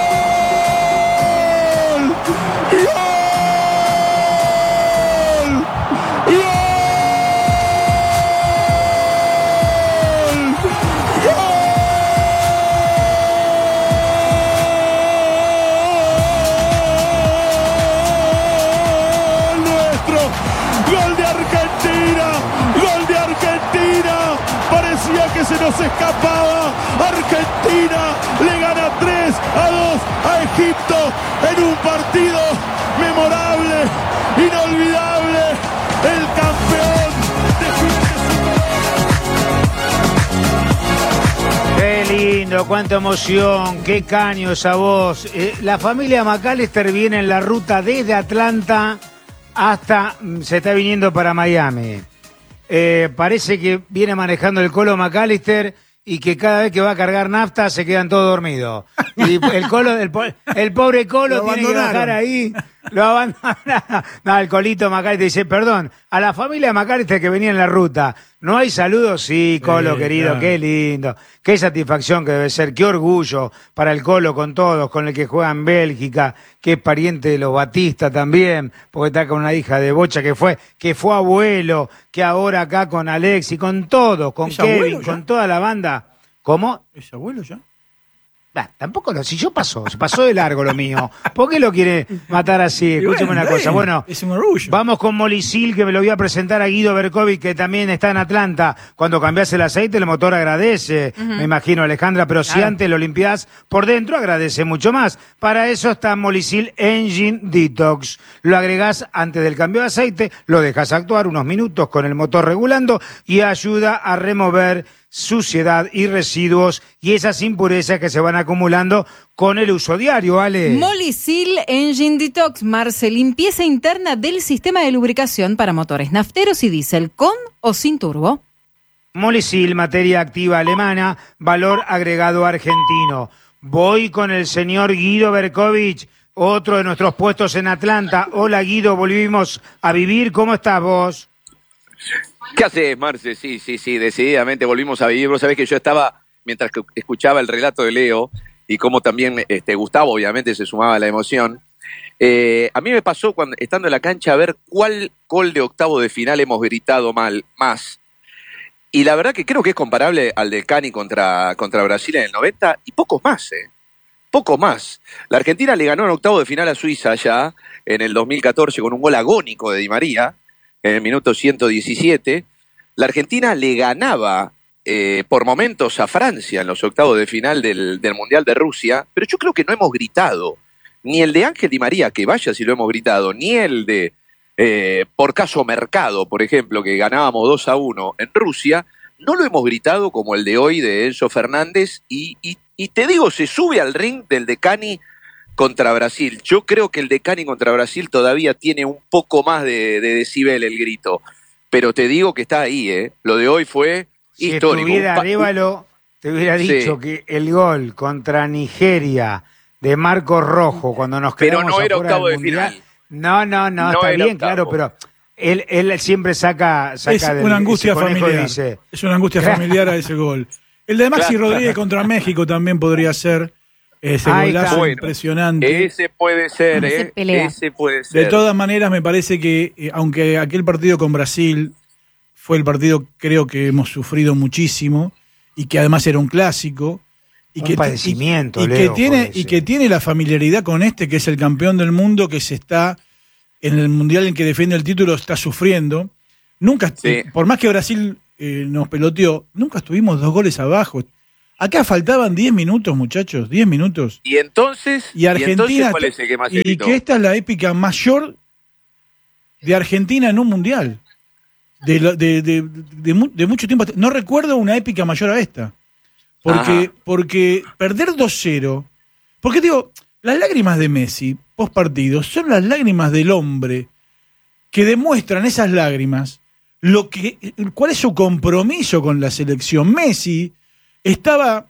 Que se nos escapaba. Argentina le gana tres a dos a Egipto en un partido memorable, inolvidable. El campeón de... Qué lindo, cuánta emoción, qué caño esa voz. Eh, la familia McAllister viene en la ruta desde Atlanta hasta, se está viniendo para Miami. Eh, parece que viene manejando el Colo McAllister y que cada vez que va a cargar nafta se quedan todos dormidos. Y el Colo, el, el pobre Colo tiene que bajar ahí, lo abandona. No, el Colito McAllister dice, perdón, a la familia McAllister que venía en la ruta, ¿no hay saludos? Sí, Colo, sí, querido, claro. Qué lindo, qué satisfacción que debe ser, qué orgullo para el Colo con todos, con el que juega en Bélgica, que es pariente de los Batista también, porque está con una hija de Bocha que fue, que fue abuelo, que ahora acá con Alex y con todos, con Kevin, con toda la banda. ¿Cómo? ¿Es abuelo ya? Bah, tampoco lo, si yo pasó, se pasó de largo lo mío. ¿Por qué lo quiere matar así? Escúcheme bueno, una cosa. Bueno, es un orgullo. Vamos con Molisil, que me lo voy a presentar a Guido Berkovic, que también está en Atlanta. Cuando cambias el aceite, el motor agradece, uh-huh. me imagino, Alejandra, pero claro. Si antes lo limpiás por dentro, agradece mucho más. Para eso está Molisil Engine Detox. Lo agregás antes del cambio de aceite, lo dejas actuar unos minutos con el motor regulando y ayuda a remover suciedad y residuos y esas impurezas que se van acumulando con el uso diario, ¿vale? Molisil Engine Detox, Marce, limpieza interna del sistema de lubricación para motores nafteros y diésel, con o sin turbo. Molisil, materia activa alemana, valor agregado argentino. Voy con el señor Guido Berkovic, otro de nuestros puestos en Atlanta. Hola Guido, volvimos a vivir, ¿cómo estás vos? ¿Qué haces, Marce? Sí, sí, sí, decididamente volvimos a vivir. Vos sabés que yo estaba, mientras que escuchaba el relato de Leo, y como también este, Gustavo, obviamente, se sumaba a la emoción, eh, a mí me pasó, cuando estando en la cancha, a ver cuál gol de octavo de final hemos gritado mal, más. Y la verdad que creo que es comparable al de Cani contra, contra Brasil en el noventa, y pocos más, ¿eh? Pocos más. La Argentina le ganó en octavo de final a Suiza ya, en el dos mil catorce, con un gol agónico de Di María, en el minuto ciento diecisiete, la Argentina le ganaba eh, por momentos a Francia en los octavos de final del, del Mundial de Rusia, pero yo creo que no hemos gritado, ni el de Ángel Di María, que vaya si lo hemos gritado, ni el de, eh, por caso Mercado, por ejemplo, que ganábamos dos a uno en Rusia, no lo hemos gritado como el de hoy de Enzo Fernández, y, y, y te digo, se sube al ring del de Cani contra Brasil. Yo creo que el de Cani contra Brasil todavía tiene un poco más de, de decibel el grito, pero te digo que está ahí, ¿eh? Lo de hoy fue si histórico. Si estuviera Arévalo, te hubiera dicho sí. que el gol contra Nigeria de Marcos Rojo, cuando nos quedamos pero no era octavo de mundial, final. No, no, no, no está bien, octavo. Claro, pero él, él siempre saca, saca es del, una angustia familiar. Dice, es una angustia familiar a ese gol. El de Maxi claro. Rodríguez contra México también podría ser ese Ahí golazo bueno, impresionante. Ese puede ser, ¿eh? Ese puede ser. De todas maneras, me parece que, eh, aunque aquel partido con Brasil fue el partido, creo que hemos sufrido muchísimo, y que además era un clásico, y un que, padecimiento, y, y, Leo, que tiene, y que tiene la familiaridad con este, que es el campeón del mundo, que se está en el mundial en que defiende el título, está sufriendo. Nunca, sí. por más que Brasil eh, nos peloteó, nunca estuvimos dos goles abajo. Acá faltaban diez minutos, muchachos, diez minutos. Y entonces, y Argentina, ¿y entonces cuál es el que más y que esta es la épica mayor de Argentina en un mundial. De, de, de, de, de, de mucho tiempo. No recuerdo una épica mayor a esta. Porque, porque perder dos cero. Porque digo, las lágrimas de Messi, post partido, son las lágrimas del hombre que demuestran esas lágrimas lo que, cuál es su compromiso con la selección. Messi estaba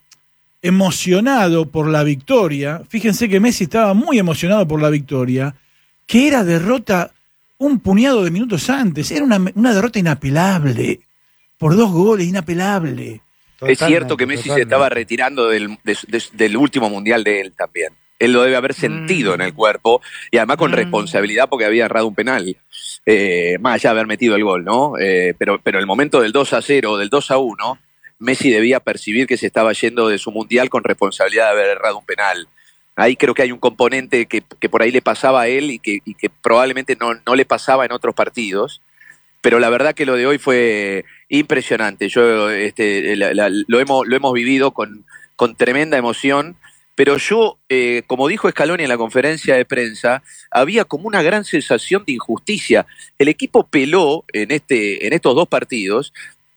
emocionado por la victoria. Fíjense que Messi estaba muy emocionado por la victoria, que era derrota un puñado de minutos antes. Era una, una derrota inapelable. Por dos goles, inapelable. Totalmente, es cierto que Messi totalmente. se estaba retirando del, de, de, del último mundial de él también. Él lo debe haber sentido mm. en el cuerpo, y además con mm. responsabilidad porque había errado un penal, eh, más allá de haber metido el gol, ¿no? Eh, pero, pero el momento del dos a cero, del dos a uno, Messi debía percibir que se estaba yendo de su mundial con responsabilidad de haber errado un penal. Ahí creo que hay un componente que, que por ahí le pasaba a él y que, y que probablemente no, no le pasaba en otros partidos. Pero la verdad que lo de hoy fue impresionante. Yo este, la, la, lo, hemos, lo hemos vivido con, con tremenda emoción. Pero yo, eh, como dijo Scaloni en la conferencia de prensa, había como una gran sensación de injusticia. El equipo peló en, este, en estos dos partidos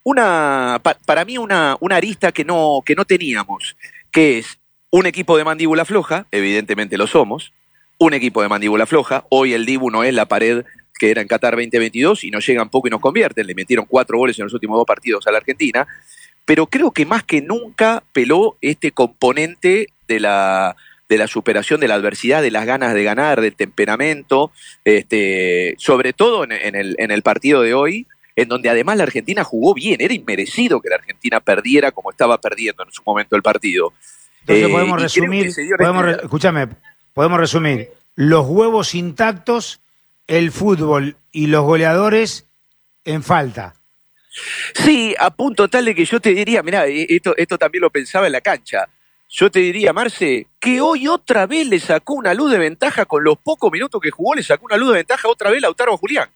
una, pa, para mí una, una arista que no, que no teníamos, que es un equipo de mandíbula floja, evidentemente lo somos, un equipo de mandíbula floja. Hoy el Dibu no es la pared que era en Qatar veinte veintidós y nos llegan poco y nos convierten. Le metieron cuatro goles en los últimos dos partidos a la Argentina. Pero creo que más que nunca peló este componente de la, de la superación de la adversidad, de las ganas de ganar, del temperamento, este, sobre todo en, en, el, en el partido de hoy, en donde además la Argentina jugó bien. Era inmerecido que la Argentina perdiera como estaba perdiendo en su momento el partido. Entonces eh, podemos resumir, podemos, este... escúchame, podemos resumir, los huevos intactos, el fútbol y los goleadores en falta. Sí, a punto tal de que yo te diría, mirá, esto, esto también lo pensaba en la cancha, yo te diría, Marce, que hoy otra vez le sacó una luz de ventaja, con los pocos minutos que jugó, le sacó una luz de ventaja otra vez Lautaro a Julián.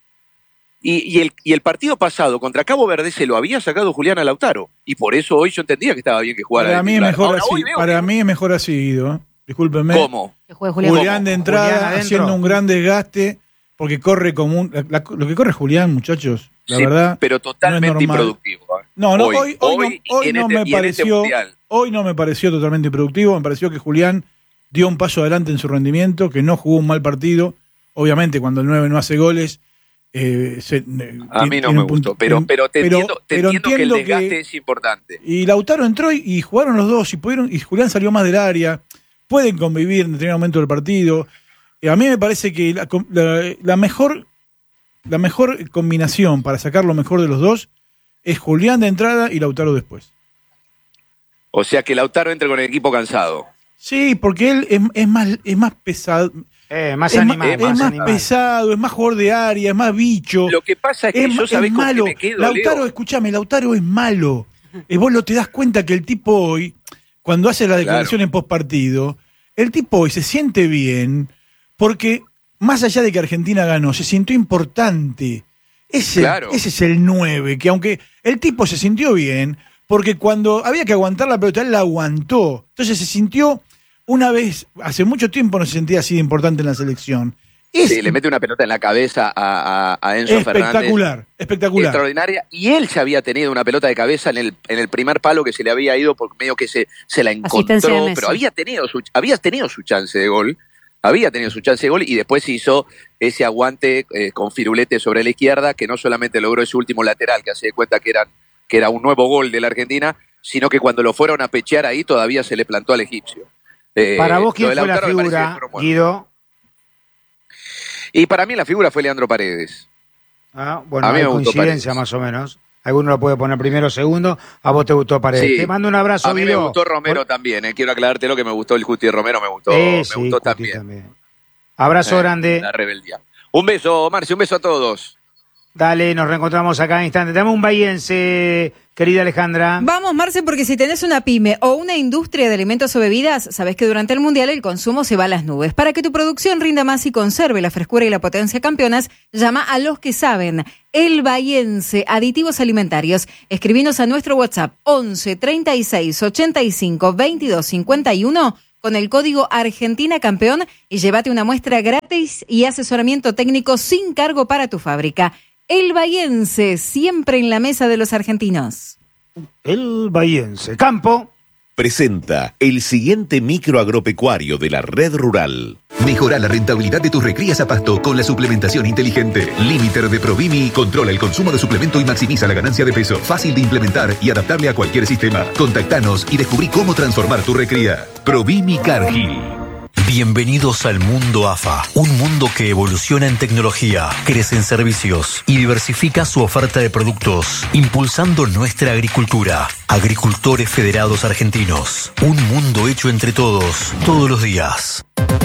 Y, y, el, y el partido pasado contra Cabo Verde se lo había sacado Julián a Lautaro, y por eso hoy yo entendía que estaba bien que jugara. Para, mí es, mejor Ahora, así, para que... mí es mejor así, Guido, ¿eh? Discúlpenme. ¿Cómo? Julián, Julián de entrada, Julián haciendo un gran desgaste, porque corre como un... La, lo que corre Julián, muchachos, la sí, verdad, pero totalmente no improductivo. ¿eh? No, no, hoy, hoy, hoy no, hoy no este, me pareció, este hoy no me pareció totalmente improductivo. Me pareció que Julián dio un paso adelante en su rendimiento, que no jugó un mal partido. Obviamente, cuando el nueve no hace goles, eh, se, a mí no me gustó, pero, pero te pero, entiendo, te pero entiendo, entiendo que el desgaste que, es importante. Y Lautaro entró y, y jugaron los dos, y pudieron, y Julián salió más del área. Pueden convivir en determinado momento del partido. A mí me parece que la, la, la mejor la mejor combinación para sacar lo mejor de los dos es Julián de entrada y Lautaro después. O sea que Lautaro entra con el equipo cansado. Sí, porque él es, es más es más pesado. Eh, más es, animal, es más, más pesado, es más jugador de área, es más bicho. Lo que pasa es que es, yo sabés es malo. Con qué me quedo, Lautaro, Leo. escúchame, Lautaro es malo. Y vos lo te das cuenta que el tipo hoy, cuando hace la declaración claro. en postpartido, el tipo hoy se siente bien porque, más allá de que Argentina ganó, se sintió importante. Ese, claro. ese es el nueve, que aunque el tipo se sintió bien, porque cuando había que aguantar la pelota, él la aguantó. Entonces se sintió, una vez, hace mucho tiempo no se sentía así de importante en la selección. Es, sí, le mete una pelota en la cabeza a, a, a Enzo espectacular, Fernández. Espectacular, espectacular. Extraordinaria. Y él ya había tenido una pelota de cabeza en el, en el primer palo que se le había ido, porque medio que se, se la encontró, pero había tenido, su, había tenido su chance de gol. había tenido su chance de gol y después hizo ese aguante eh, con firulete sobre la izquierda, que no solamente logró ese último lateral, que hace de cuenta que, eran, que era un nuevo gol de la Argentina, sino que cuando lo fueron a pechear ahí todavía se le plantó al egipcio. Eh, Para vos, ¿quién fue la figura, Guido? Y para mí la figura fue Leandro Paredes. Ah, bueno, a mí hay me coincidencia más o menos. Alguno lo puede poner primero o segundo. A vos te gustó Paredes. Sí. Te mando un abrazo, A mí Guido. me gustó Romero Por... también. Eh. Quiero aclarártelo que me gustó el Justi Romero. Me gustó, eh, me sí, gustó también. también. Abrazo eh, grande. La rebeldía. Un beso, Marcio. Un beso a todos. Dale, nos reencontramos acá en instante. Dame un bahiense, querida Alejandra. Vamos, Marce, porque si tenés una pyme o una industria de alimentos o bebidas, sabés que durante el Mundial el consumo se va a las nubes. Para que tu producción rinda más y conserve la frescura y la potencia campeonas, llama a los que saben. El Bahiense, aditivos alimentarios. Escribinos a nuestro WhatsApp once treinta y seis ochenta y cinco veintidós cincuenta y uno con el código Argentina Campeón y llévate una muestra gratis y asesoramiento técnico sin cargo para tu fábrica. El Bahiense, siempre en la mesa de los argentinos. El Bahiense. Campo. Presenta el siguiente micro agropecuario de la Red Rural. Mejora la rentabilidad de tus recrías a pasto con la suplementación inteligente. Limiter de Provimi controla el consumo de suplemento y maximiza la ganancia de peso. Fácil de implementar y adaptable a cualquier sistema. Contactanos y descubrí cómo transformar tu recría. Provimi Cargill. Bienvenidos al mundo A F A, un mundo que evoluciona en tecnología, crece en servicios y diversifica su oferta de productos, impulsando nuestra agricultura. Agricultores Federados Argentinos, un mundo hecho entre todos, todos los días.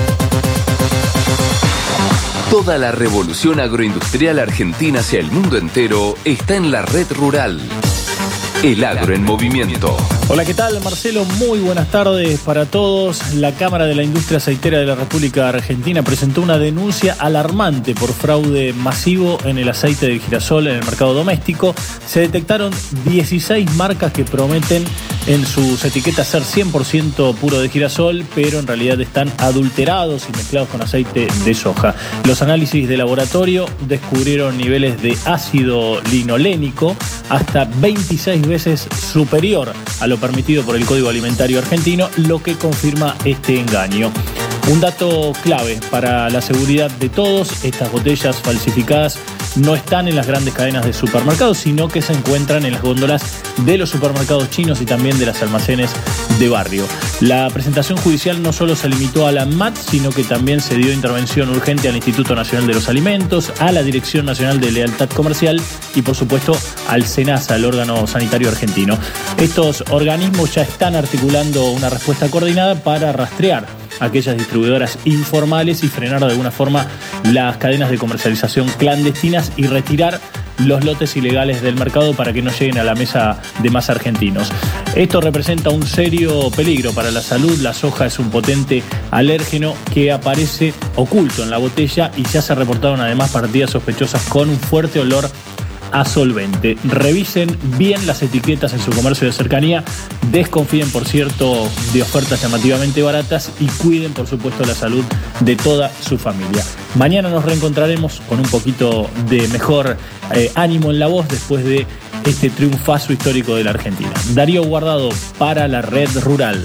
Toda la revolución agroindustrial argentina hacia el mundo entero está en la Red Rural. El agro en movimiento. Hola, ¿qué tal? Marcelo, muy buenas tardes para todos. La Cámara de la Industria Aceitera de la República Argentina presentó una denuncia alarmante por fraude masivo en el aceite de girasol en el mercado doméstico. Se detectaron dieciséis marcas que prometen en sus etiquetas ser cien por ciento puro de girasol, pero en realidad están adulterados y mezclados con aceite de soja. Los análisis de laboratorio descubrieron niveles de ácido linolénico hasta veintiséis veces superior a lo permitido por el Código Alimentario Argentino, lo que confirma este engaño. Un dato clave para la seguridad de todos: estas botellas falsificadas no están en las grandes cadenas de supermercados, sino que se encuentran en las góndolas de los supermercados chinos y también de los almacenes de barrio. La presentación judicial no solo se limitó a la A M A T, sino que también se dio intervención urgente al Instituto Nacional de los Alimentos, a la Dirección Nacional de Lealtad Comercial y, por supuesto, al SENASA, el órgano sanitario argentino. Estos organismos ya están articulando una respuesta coordinada para rastrear aquellas distribuidoras informales y frenar de alguna forma las cadenas de comercialización clandestinas y retirar los lotes ilegales del mercado para que no lleguen a la mesa de más argentinos. Esto representa un serio peligro para la salud. La soja es un potente alérgeno que aparece oculto en la botella y ya se reportaron además partidas sospechosas con un fuerte olor a solvente. Revisen bien las etiquetas en su comercio de cercanía, desconfíen, por cierto, de ofertas llamativamente baratas y cuiden, por supuesto, la salud de toda su familia. Mañana nos reencontraremos con un poquito de mejor eh, ánimo en la voz después de este triunfazo histórico de la Argentina. Darío Guardado para la Red Rural.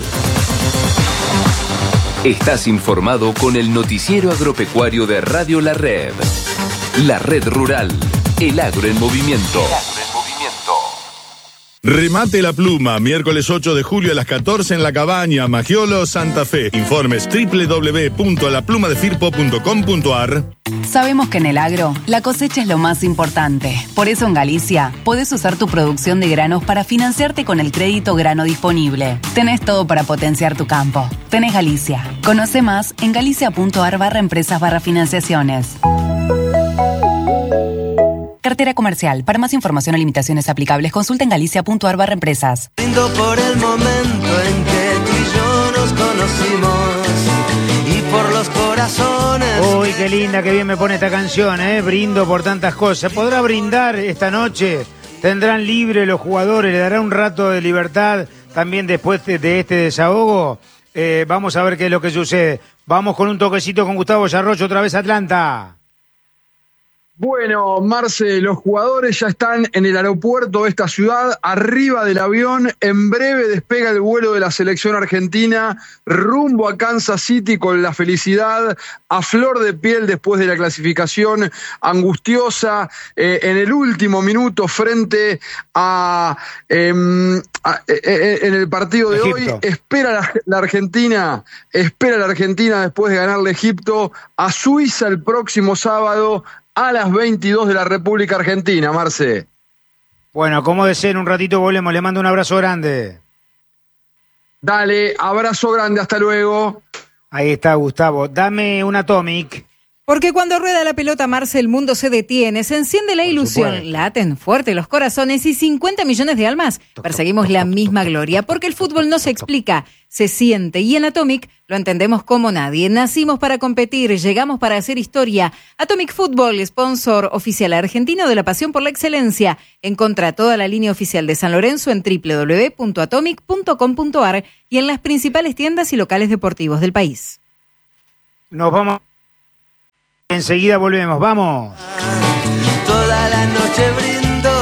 Estás informado con el noticiero agropecuario de Radio La Red. La Red Rural. El agro en movimiento. Remate la pluma, miércoles ocho de julio a las catorce en La Cabaña, Magiolo, Santa Fe. Informes doble u doble u doble u punto la pluma de firpo punto com punto a r. Sabemos que en el agro, la cosecha es lo más importante. Por eso en Galicia, podés usar tu producción de granos para financiarte con el crédito grano disponible. Tenés todo para potenciar tu campo. Tenés Galicia. Conoce más en galicia.ar barra empresas barra financiaciones. Cartera comercial. Para más información o limitaciones aplicables, consulta en galicia.ar barra empresas. Brindo por el momento en que tú y yo nos conocimos y por los corazones. Uy, qué linda, qué bien me pone esta canción, ¿eh? Brindo por tantas cosas. ¿Podrá brindar esta noche? ¿Tendrán libre los jugadores? ¿Le dará un rato de libertad también después de, de este desahogo? Eh, vamos a ver qué es lo que sucede. Vamos con un toquecito con Gustavo Yarrocho, otra vez Atlanta. Bueno, Marce, los jugadores ya están en el aeropuerto de esta ciudad, arriba del avión. En breve despega el vuelo de la selección argentina rumbo a Kansas City con la felicidad a flor de piel después de la clasificación angustiosa eh, en el último minuto frente a, eh, a eh, en el partido de Egipto. Hoy. Espera la, la Argentina, espera la Argentina después de ganarle a Egipto a Suiza el próximo sábado a las veintidós de la República Argentina, Marce. Bueno, como deseen, un ratito volvemos. Le mando un abrazo grande. Dale, abrazo grande, hasta luego. Ahí está, Gustavo. Dame un Atomic. Porque cuando rueda la pelota, Marce, el mundo se detiene, se enciende la ilusión, laten fuerte los corazones y cincuenta millones de almas perseguimos la misma gloria. Porque el fútbol no se explica, se siente. Y en Atomic lo entendemos como nadie. Nacimos para competir, llegamos para hacer historia. Atomic Fútbol, sponsor oficial argentino de la pasión por la excelencia. Encontrá toda la línea oficial de San Lorenzo en doble u doble u doble u punto atomic punto com punto a r y en las principales tiendas y locales deportivos del país. Nos vamos. Enseguida volvemos, vamos. Toda la noche brindo.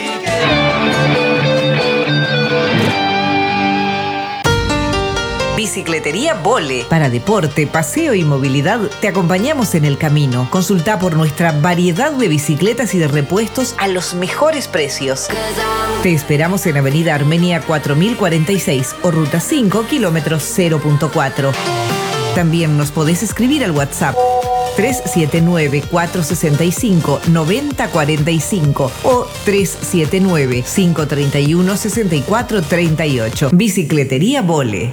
Bicicletería Vole. Para deporte, paseo y movilidad, te acompañamos en el camino. Consulta por nuestra variedad de bicicletas y de repuestos a los mejores precios. Te esperamos en Avenida Armenia cuatro mil cuarenta y seis o Ruta cinco, kilómetros cero punto cuatro. También nos podés escribir al WhatsApp tres siete nueve, cuatro seis cinco, nueve cero cuatro cinco o tres siete nueve, cinco tres uno, seis cuatro tres ocho. Bicicletería Vole.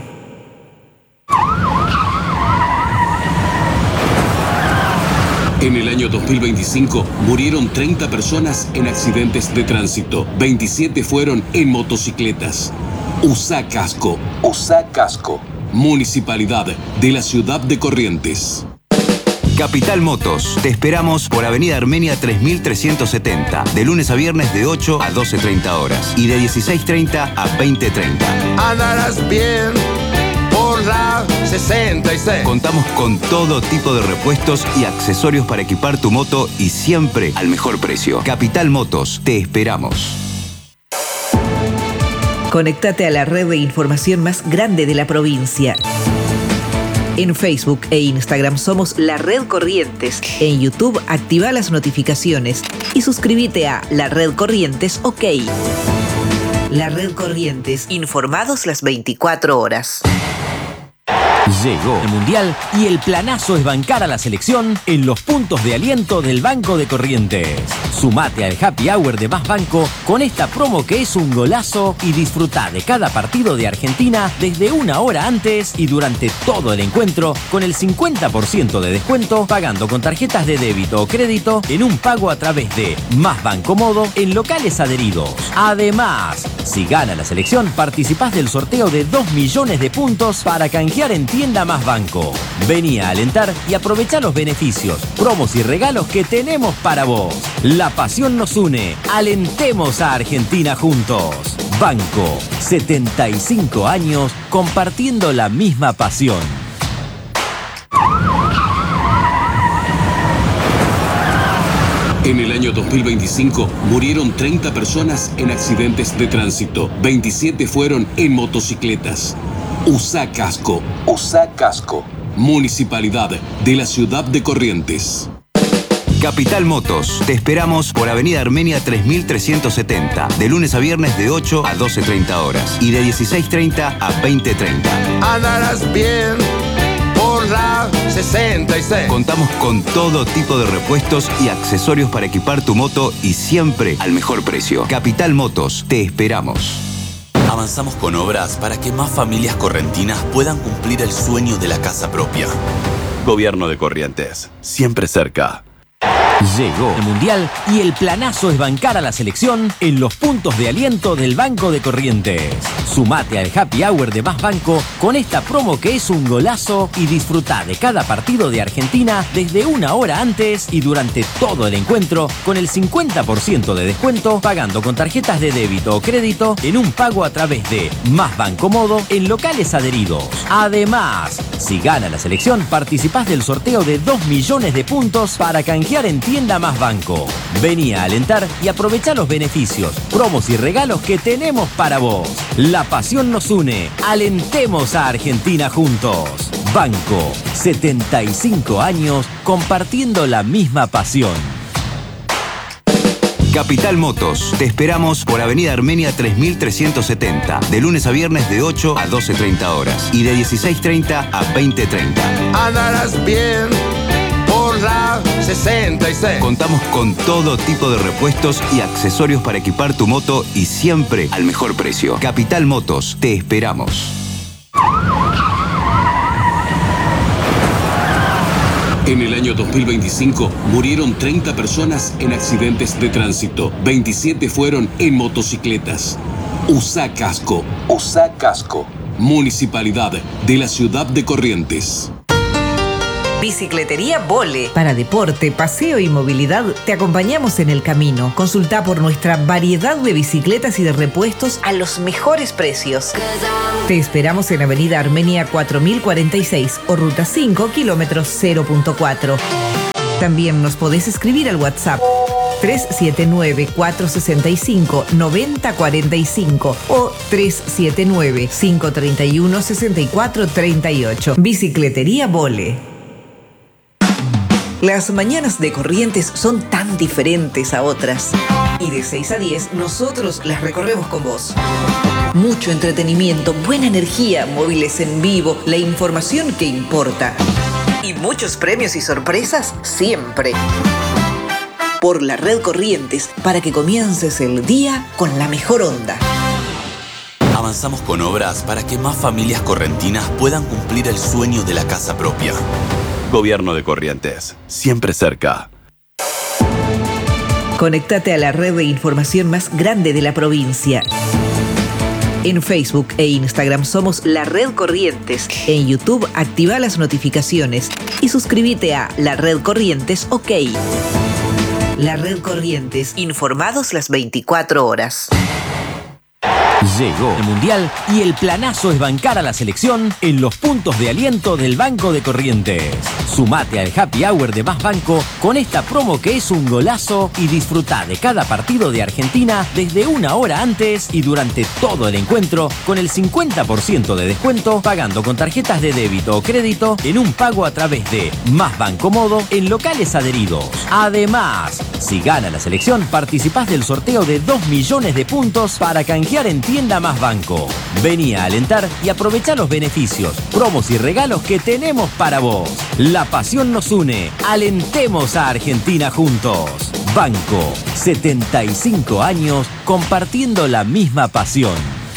En el año dos mil veinticinco murieron treinta personas en accidentes de tránsito. veintisiete fueron en motocicletas. Usa casco. Usa casco. Municipalidad de la Ciudad de Corrientes. Capital Motos. Te esperamos por Avenida Armenia tres mil trescientos setenta, de lunes a viernes de ocho a doce treinta horas y de dieciséis treinta a veinte treinta. Andarás bien por la sesenta y seis. Contamos con todo tipo de repuestos y accesorios para equipar tu moto y siempre al mejor precio. Capital Motos. Te esperamos. Conéctate a la red de información más grande de la provincia. En Facebook e Instagram somos La Red Corrientes. En YouTube activa las notificaciones y suscríbete a La Red Corrientes OK. La Red Corrientes, informados las veinticuatro horas. Llegó el Mundial y el planazo es bancar a la selección en los puntos de aliento del Banco de Corrientes. Sumate al Happy Hour de Más Banco con esta promo que es un golazo y disfruta de cada partido de Argentina desde una hora antes y durante todo el encuentro con el cincuenta por ciento de descuento pagando con tarjetas de débito o crédito en un pago a través de Más Banco Modo en locales adheridos. Además, si gana la selección, participás del sorteo de dos millones de puntos para canjear en Tienda Más Banco. Vení a alentar y aprovechá los beneficios, promos y regalos que tenemos para vos. La pasión nos une. Alentemos a Argentina juntos. Banco, setenta y cinco años compartiendo la misma pasión. En el año dos mil veinticinco murieron treinta personas en accidentes de tránsito. veintisiete fueron en motocicletas. Usa casco. Usa casco. Municipalidad de la Ciudad de Corrientes. Capital Motos. Te esperamos por Avenida Armenia tres mil trescientos setenta, de lunes a viernes de ocho a doce treinta horas y de dieciséis treinta a veinte treinta. Andarás bien por la sesenta y seis. Contamos con todo tipo de repuestos y accesorios para equipar tu moto y siempre al mejor precio. Capital Motos. Te esperamos. Avanzamos con obras para que más familias correntinas puedan cumplir el sueño de la casa propia. Gobierno de Corrientes, siempre cerca. Llegó el Mundial y el planazo es bancar a la selección en los puntos de aliento del Banco de Corrientes. Sumate al Happy Hour de Más Banco con esta promo que es un golazo y disfruta de cada partido de Argentina desde una hora antes y durante todo el encuentro con el cincuenta por ciento de descuento pagando con tarjetas de débito o crédito en un pago a través de Más Banco Modo en locales adheridos. Además, si gana la selección, participás del sorteo de dos millones de puntos para canjear en Tienda Más Banco. Vení a alentar y aprovechá los beneficios, promos y regalos que tenemos para vos. La pasión nos une. Alentemos a Argentina juntos. Banco, setenta y cinco años compartiendo la misma pasión. Capital Motos. Te esperamos por Avenida Armenia tres mil trescientos setenta, de lunes a viernes de ocho a doce treinta horas y de dieciséis treinta a veinte treinta. Andarás bien por la sesenta y seis. Contamos con todo tipo de repuestos y accesorios para equipar tu moto y siempre al mejor precio. Capital Motos. Te esperamos. En el año dos mil veinticinco murieron treinta personas en accidentes de tránsito. veintisiete fueron en motocicletas. Usá casco. Usá casco. Municipalidad de la Ciudad de Corrientes. Bicicletería Vole. Para deporte, paseo y movilidad, te acompañamos en el camino. Consulta por nuestra variedad de bicicletas y de repuestos a los mejores precios. Te esperamos en Avenida Armenia cuatro mil cuarenta y seis o Ruta cinco, kilómetros cero punto cuatro. También nos podés escribir al WhatsApp tres siete nueve, cuatro seis cinco, nueve cero cuatro cinco o tres siete nueve, cinco tres uno, seis cuatro tres ocho. Bicicletería Vole. Las mañanas de Corrientes son tan diferentes a otras. Y de seis a diez nosotros las recorremos con vos. Mucho entretenimiento, buena energía, móviles en vivo, la información que importa. Y muchos premios y sorpresas siempre. Por la Red Corrientes, para que comiences el día con la mejor onda. Avanzamos con obras para que más familias correntinas puedan cumplir el sueño de la casa propia. Gobierno de Corrientes, siempre cerca. Conéctate a la red de información más grande de la provincia. En Facebook e Instagram somos La Red Corrientes. En YouTube activa las notificaciones y suscríbete a La Red Corrientes OK. La Red Corrientes, informados las veinticuatro horas. Llegó el Mundial y el planazo es bancar a la selección en los puntos de aliento del Banco de Corrientes. Sumate al Happy Hour de Más Banco con esta promo que es un golazo y disfruta de cada partido de Argentina desde una hora antes y durante todo el encuentro con el cincuenta por ciento de descuento pagando con tarjetas de débito o crédito en un pago a través de Más Banco Modo en locales adheridos. Además, si gana la selección, participás del sorteo de dos millones de puntos para canjear en Tienda Más Banco. Vení a alentar y aprovechá los beneficios, promos y regalos que tenemos para vos. La pasión nos une. Alentemos a Argentina juntos. Banco, setenta y cinco años compartiendo la misma pasión.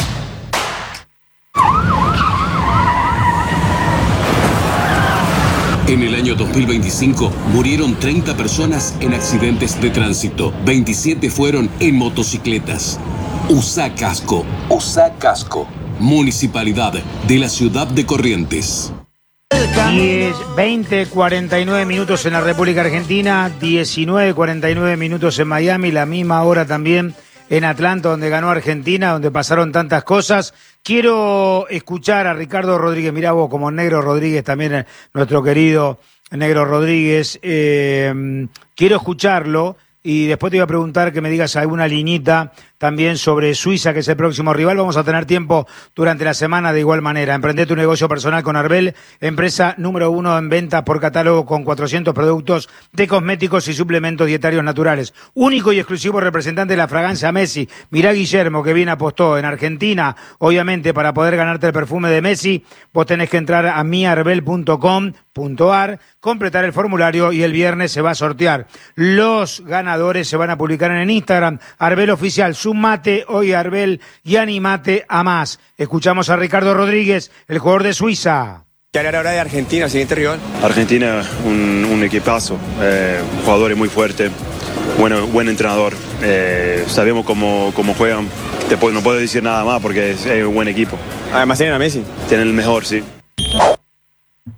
En el año dos mil veinticinco murieron treinta personas en accidentes de tránsito. veintisiete fueron en motocicletas. Usá casco. Usá casco. Municipalidad de la Ciudad de Corrientes. diez, veinte, cuarenta y nueve minutos en la República Argentina, diecinueve, cuarenta y nueve minutos en Miami, la misma hora también en Atlanta, donde ganó Argentina, donde pasaron tantas cosas. Quiero escuchar a Ricardo Rodríguez, mirá vos, como Negro Rodríguez, también nuestro querido Negro Rodríguez, eh, quiero escucharlo y después te voy a preguntar que me digas alguna liñita también sobre Suiza, que es el próximo rival. Vamos a tener tiempo durante la semana de igual manera. Emprende tu negocio personal con Arbel, empresa número uno en venta por catálogo con cuatrocientos productos de cosméticos y suplementos dietarios naturales. Único y exclusivo representante de la fragancia Messi. Mirá Guillermo, que bien apostó en Argentina. Obviamente, para poder ganarte el perfume de Messi, vos tenés que entrar a mi arbel punto com punto ar, completar el formulario y el viernes se va a sortear. Los ganadores se van a publicar en Instagram, Arbel Oficial. Sumate hoy, Arbel, y animate a más. Escuchamos a Ricardo Rodríguez, el jugador de Suiza. ¿Qué hará ahora de Argentina, siguiente rival? Argentina, un, un equipazo, eh, jugadores muy fuertes, bueno, buen entrenador. Eh, sabemos cómo, cómo juegan. Te puedo, no puedo decir nada más porque es, es un buen equipo. Además tienen a Messi. Tienen el mejor, sí.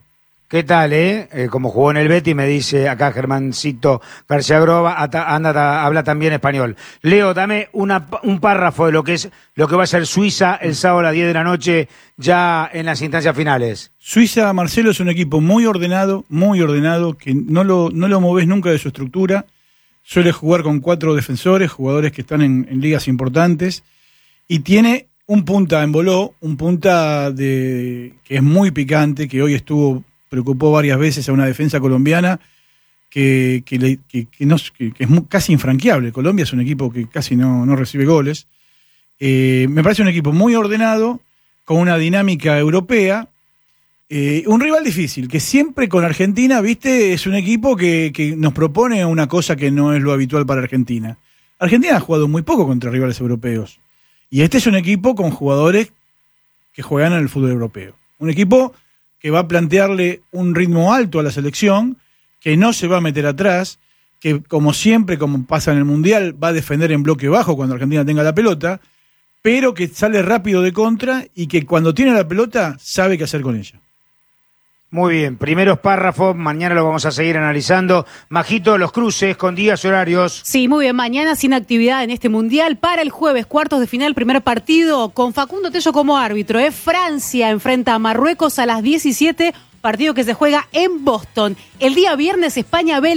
¿Qué tal, eh? eh? Como jugó en el Betis, me dice acá Germancito García Groba, ata, anda, habla también español. Leo, dame una, un párrafo de lo que es lo que va a ser Suiza el sábado a las diez de la noche, ya en las instancias finales. Suiza, Marcelo, es un equipo muy ordenado, muy ordenado, que no lo, no lo movés nunca de su estructura. Suele jugar con cuatro defensores, jugadores que están en, en ligas importantes, y tiene un punta en Boló, un punta de que es muy picante, que hoy estuvo... preocupó varias veces a una defensa colombiana que, que, le, que, que, no, que, que es muy, casi infranqueable. Colombia es un equipo que casi no, no recibe goles. Eh, me parece un equipo muy ordenado, con una dinámica europea. Eh, un rival difícil, que siempre con Argentina, viste, es un equipo que, que nos propone una cosa que no es lo habitual para Argentina. Argentina ha jugado muy poco contra rivales europeos. Y este es un equipo con jugadores que juegan en el fútbol europeo. Un equipo que va a plantearle un ritmo alto a la selección, que no se va a meter atrás, que como siempre, como pasa en el Mundial, va a defender en bloque bajo cuando Argentina tenga la pelota, pero que sale rápido de contra y que cuando tiene la pelota sabe qué hacer con ella. Muy bien, primeros párrafos, mañana lo vamos a seguir analizando. Majito, los cruces con días y horarios. Sí, muy bien, mañana sin actividad en este Mundial. Para el jueves, cuartos de final, primer partido con Facundo Tello como árbitro. ¿eh? Francia enfrenta a Marruecos a las diecisiete, partido que se juega en Boston. El día viernes, España-Bélgica.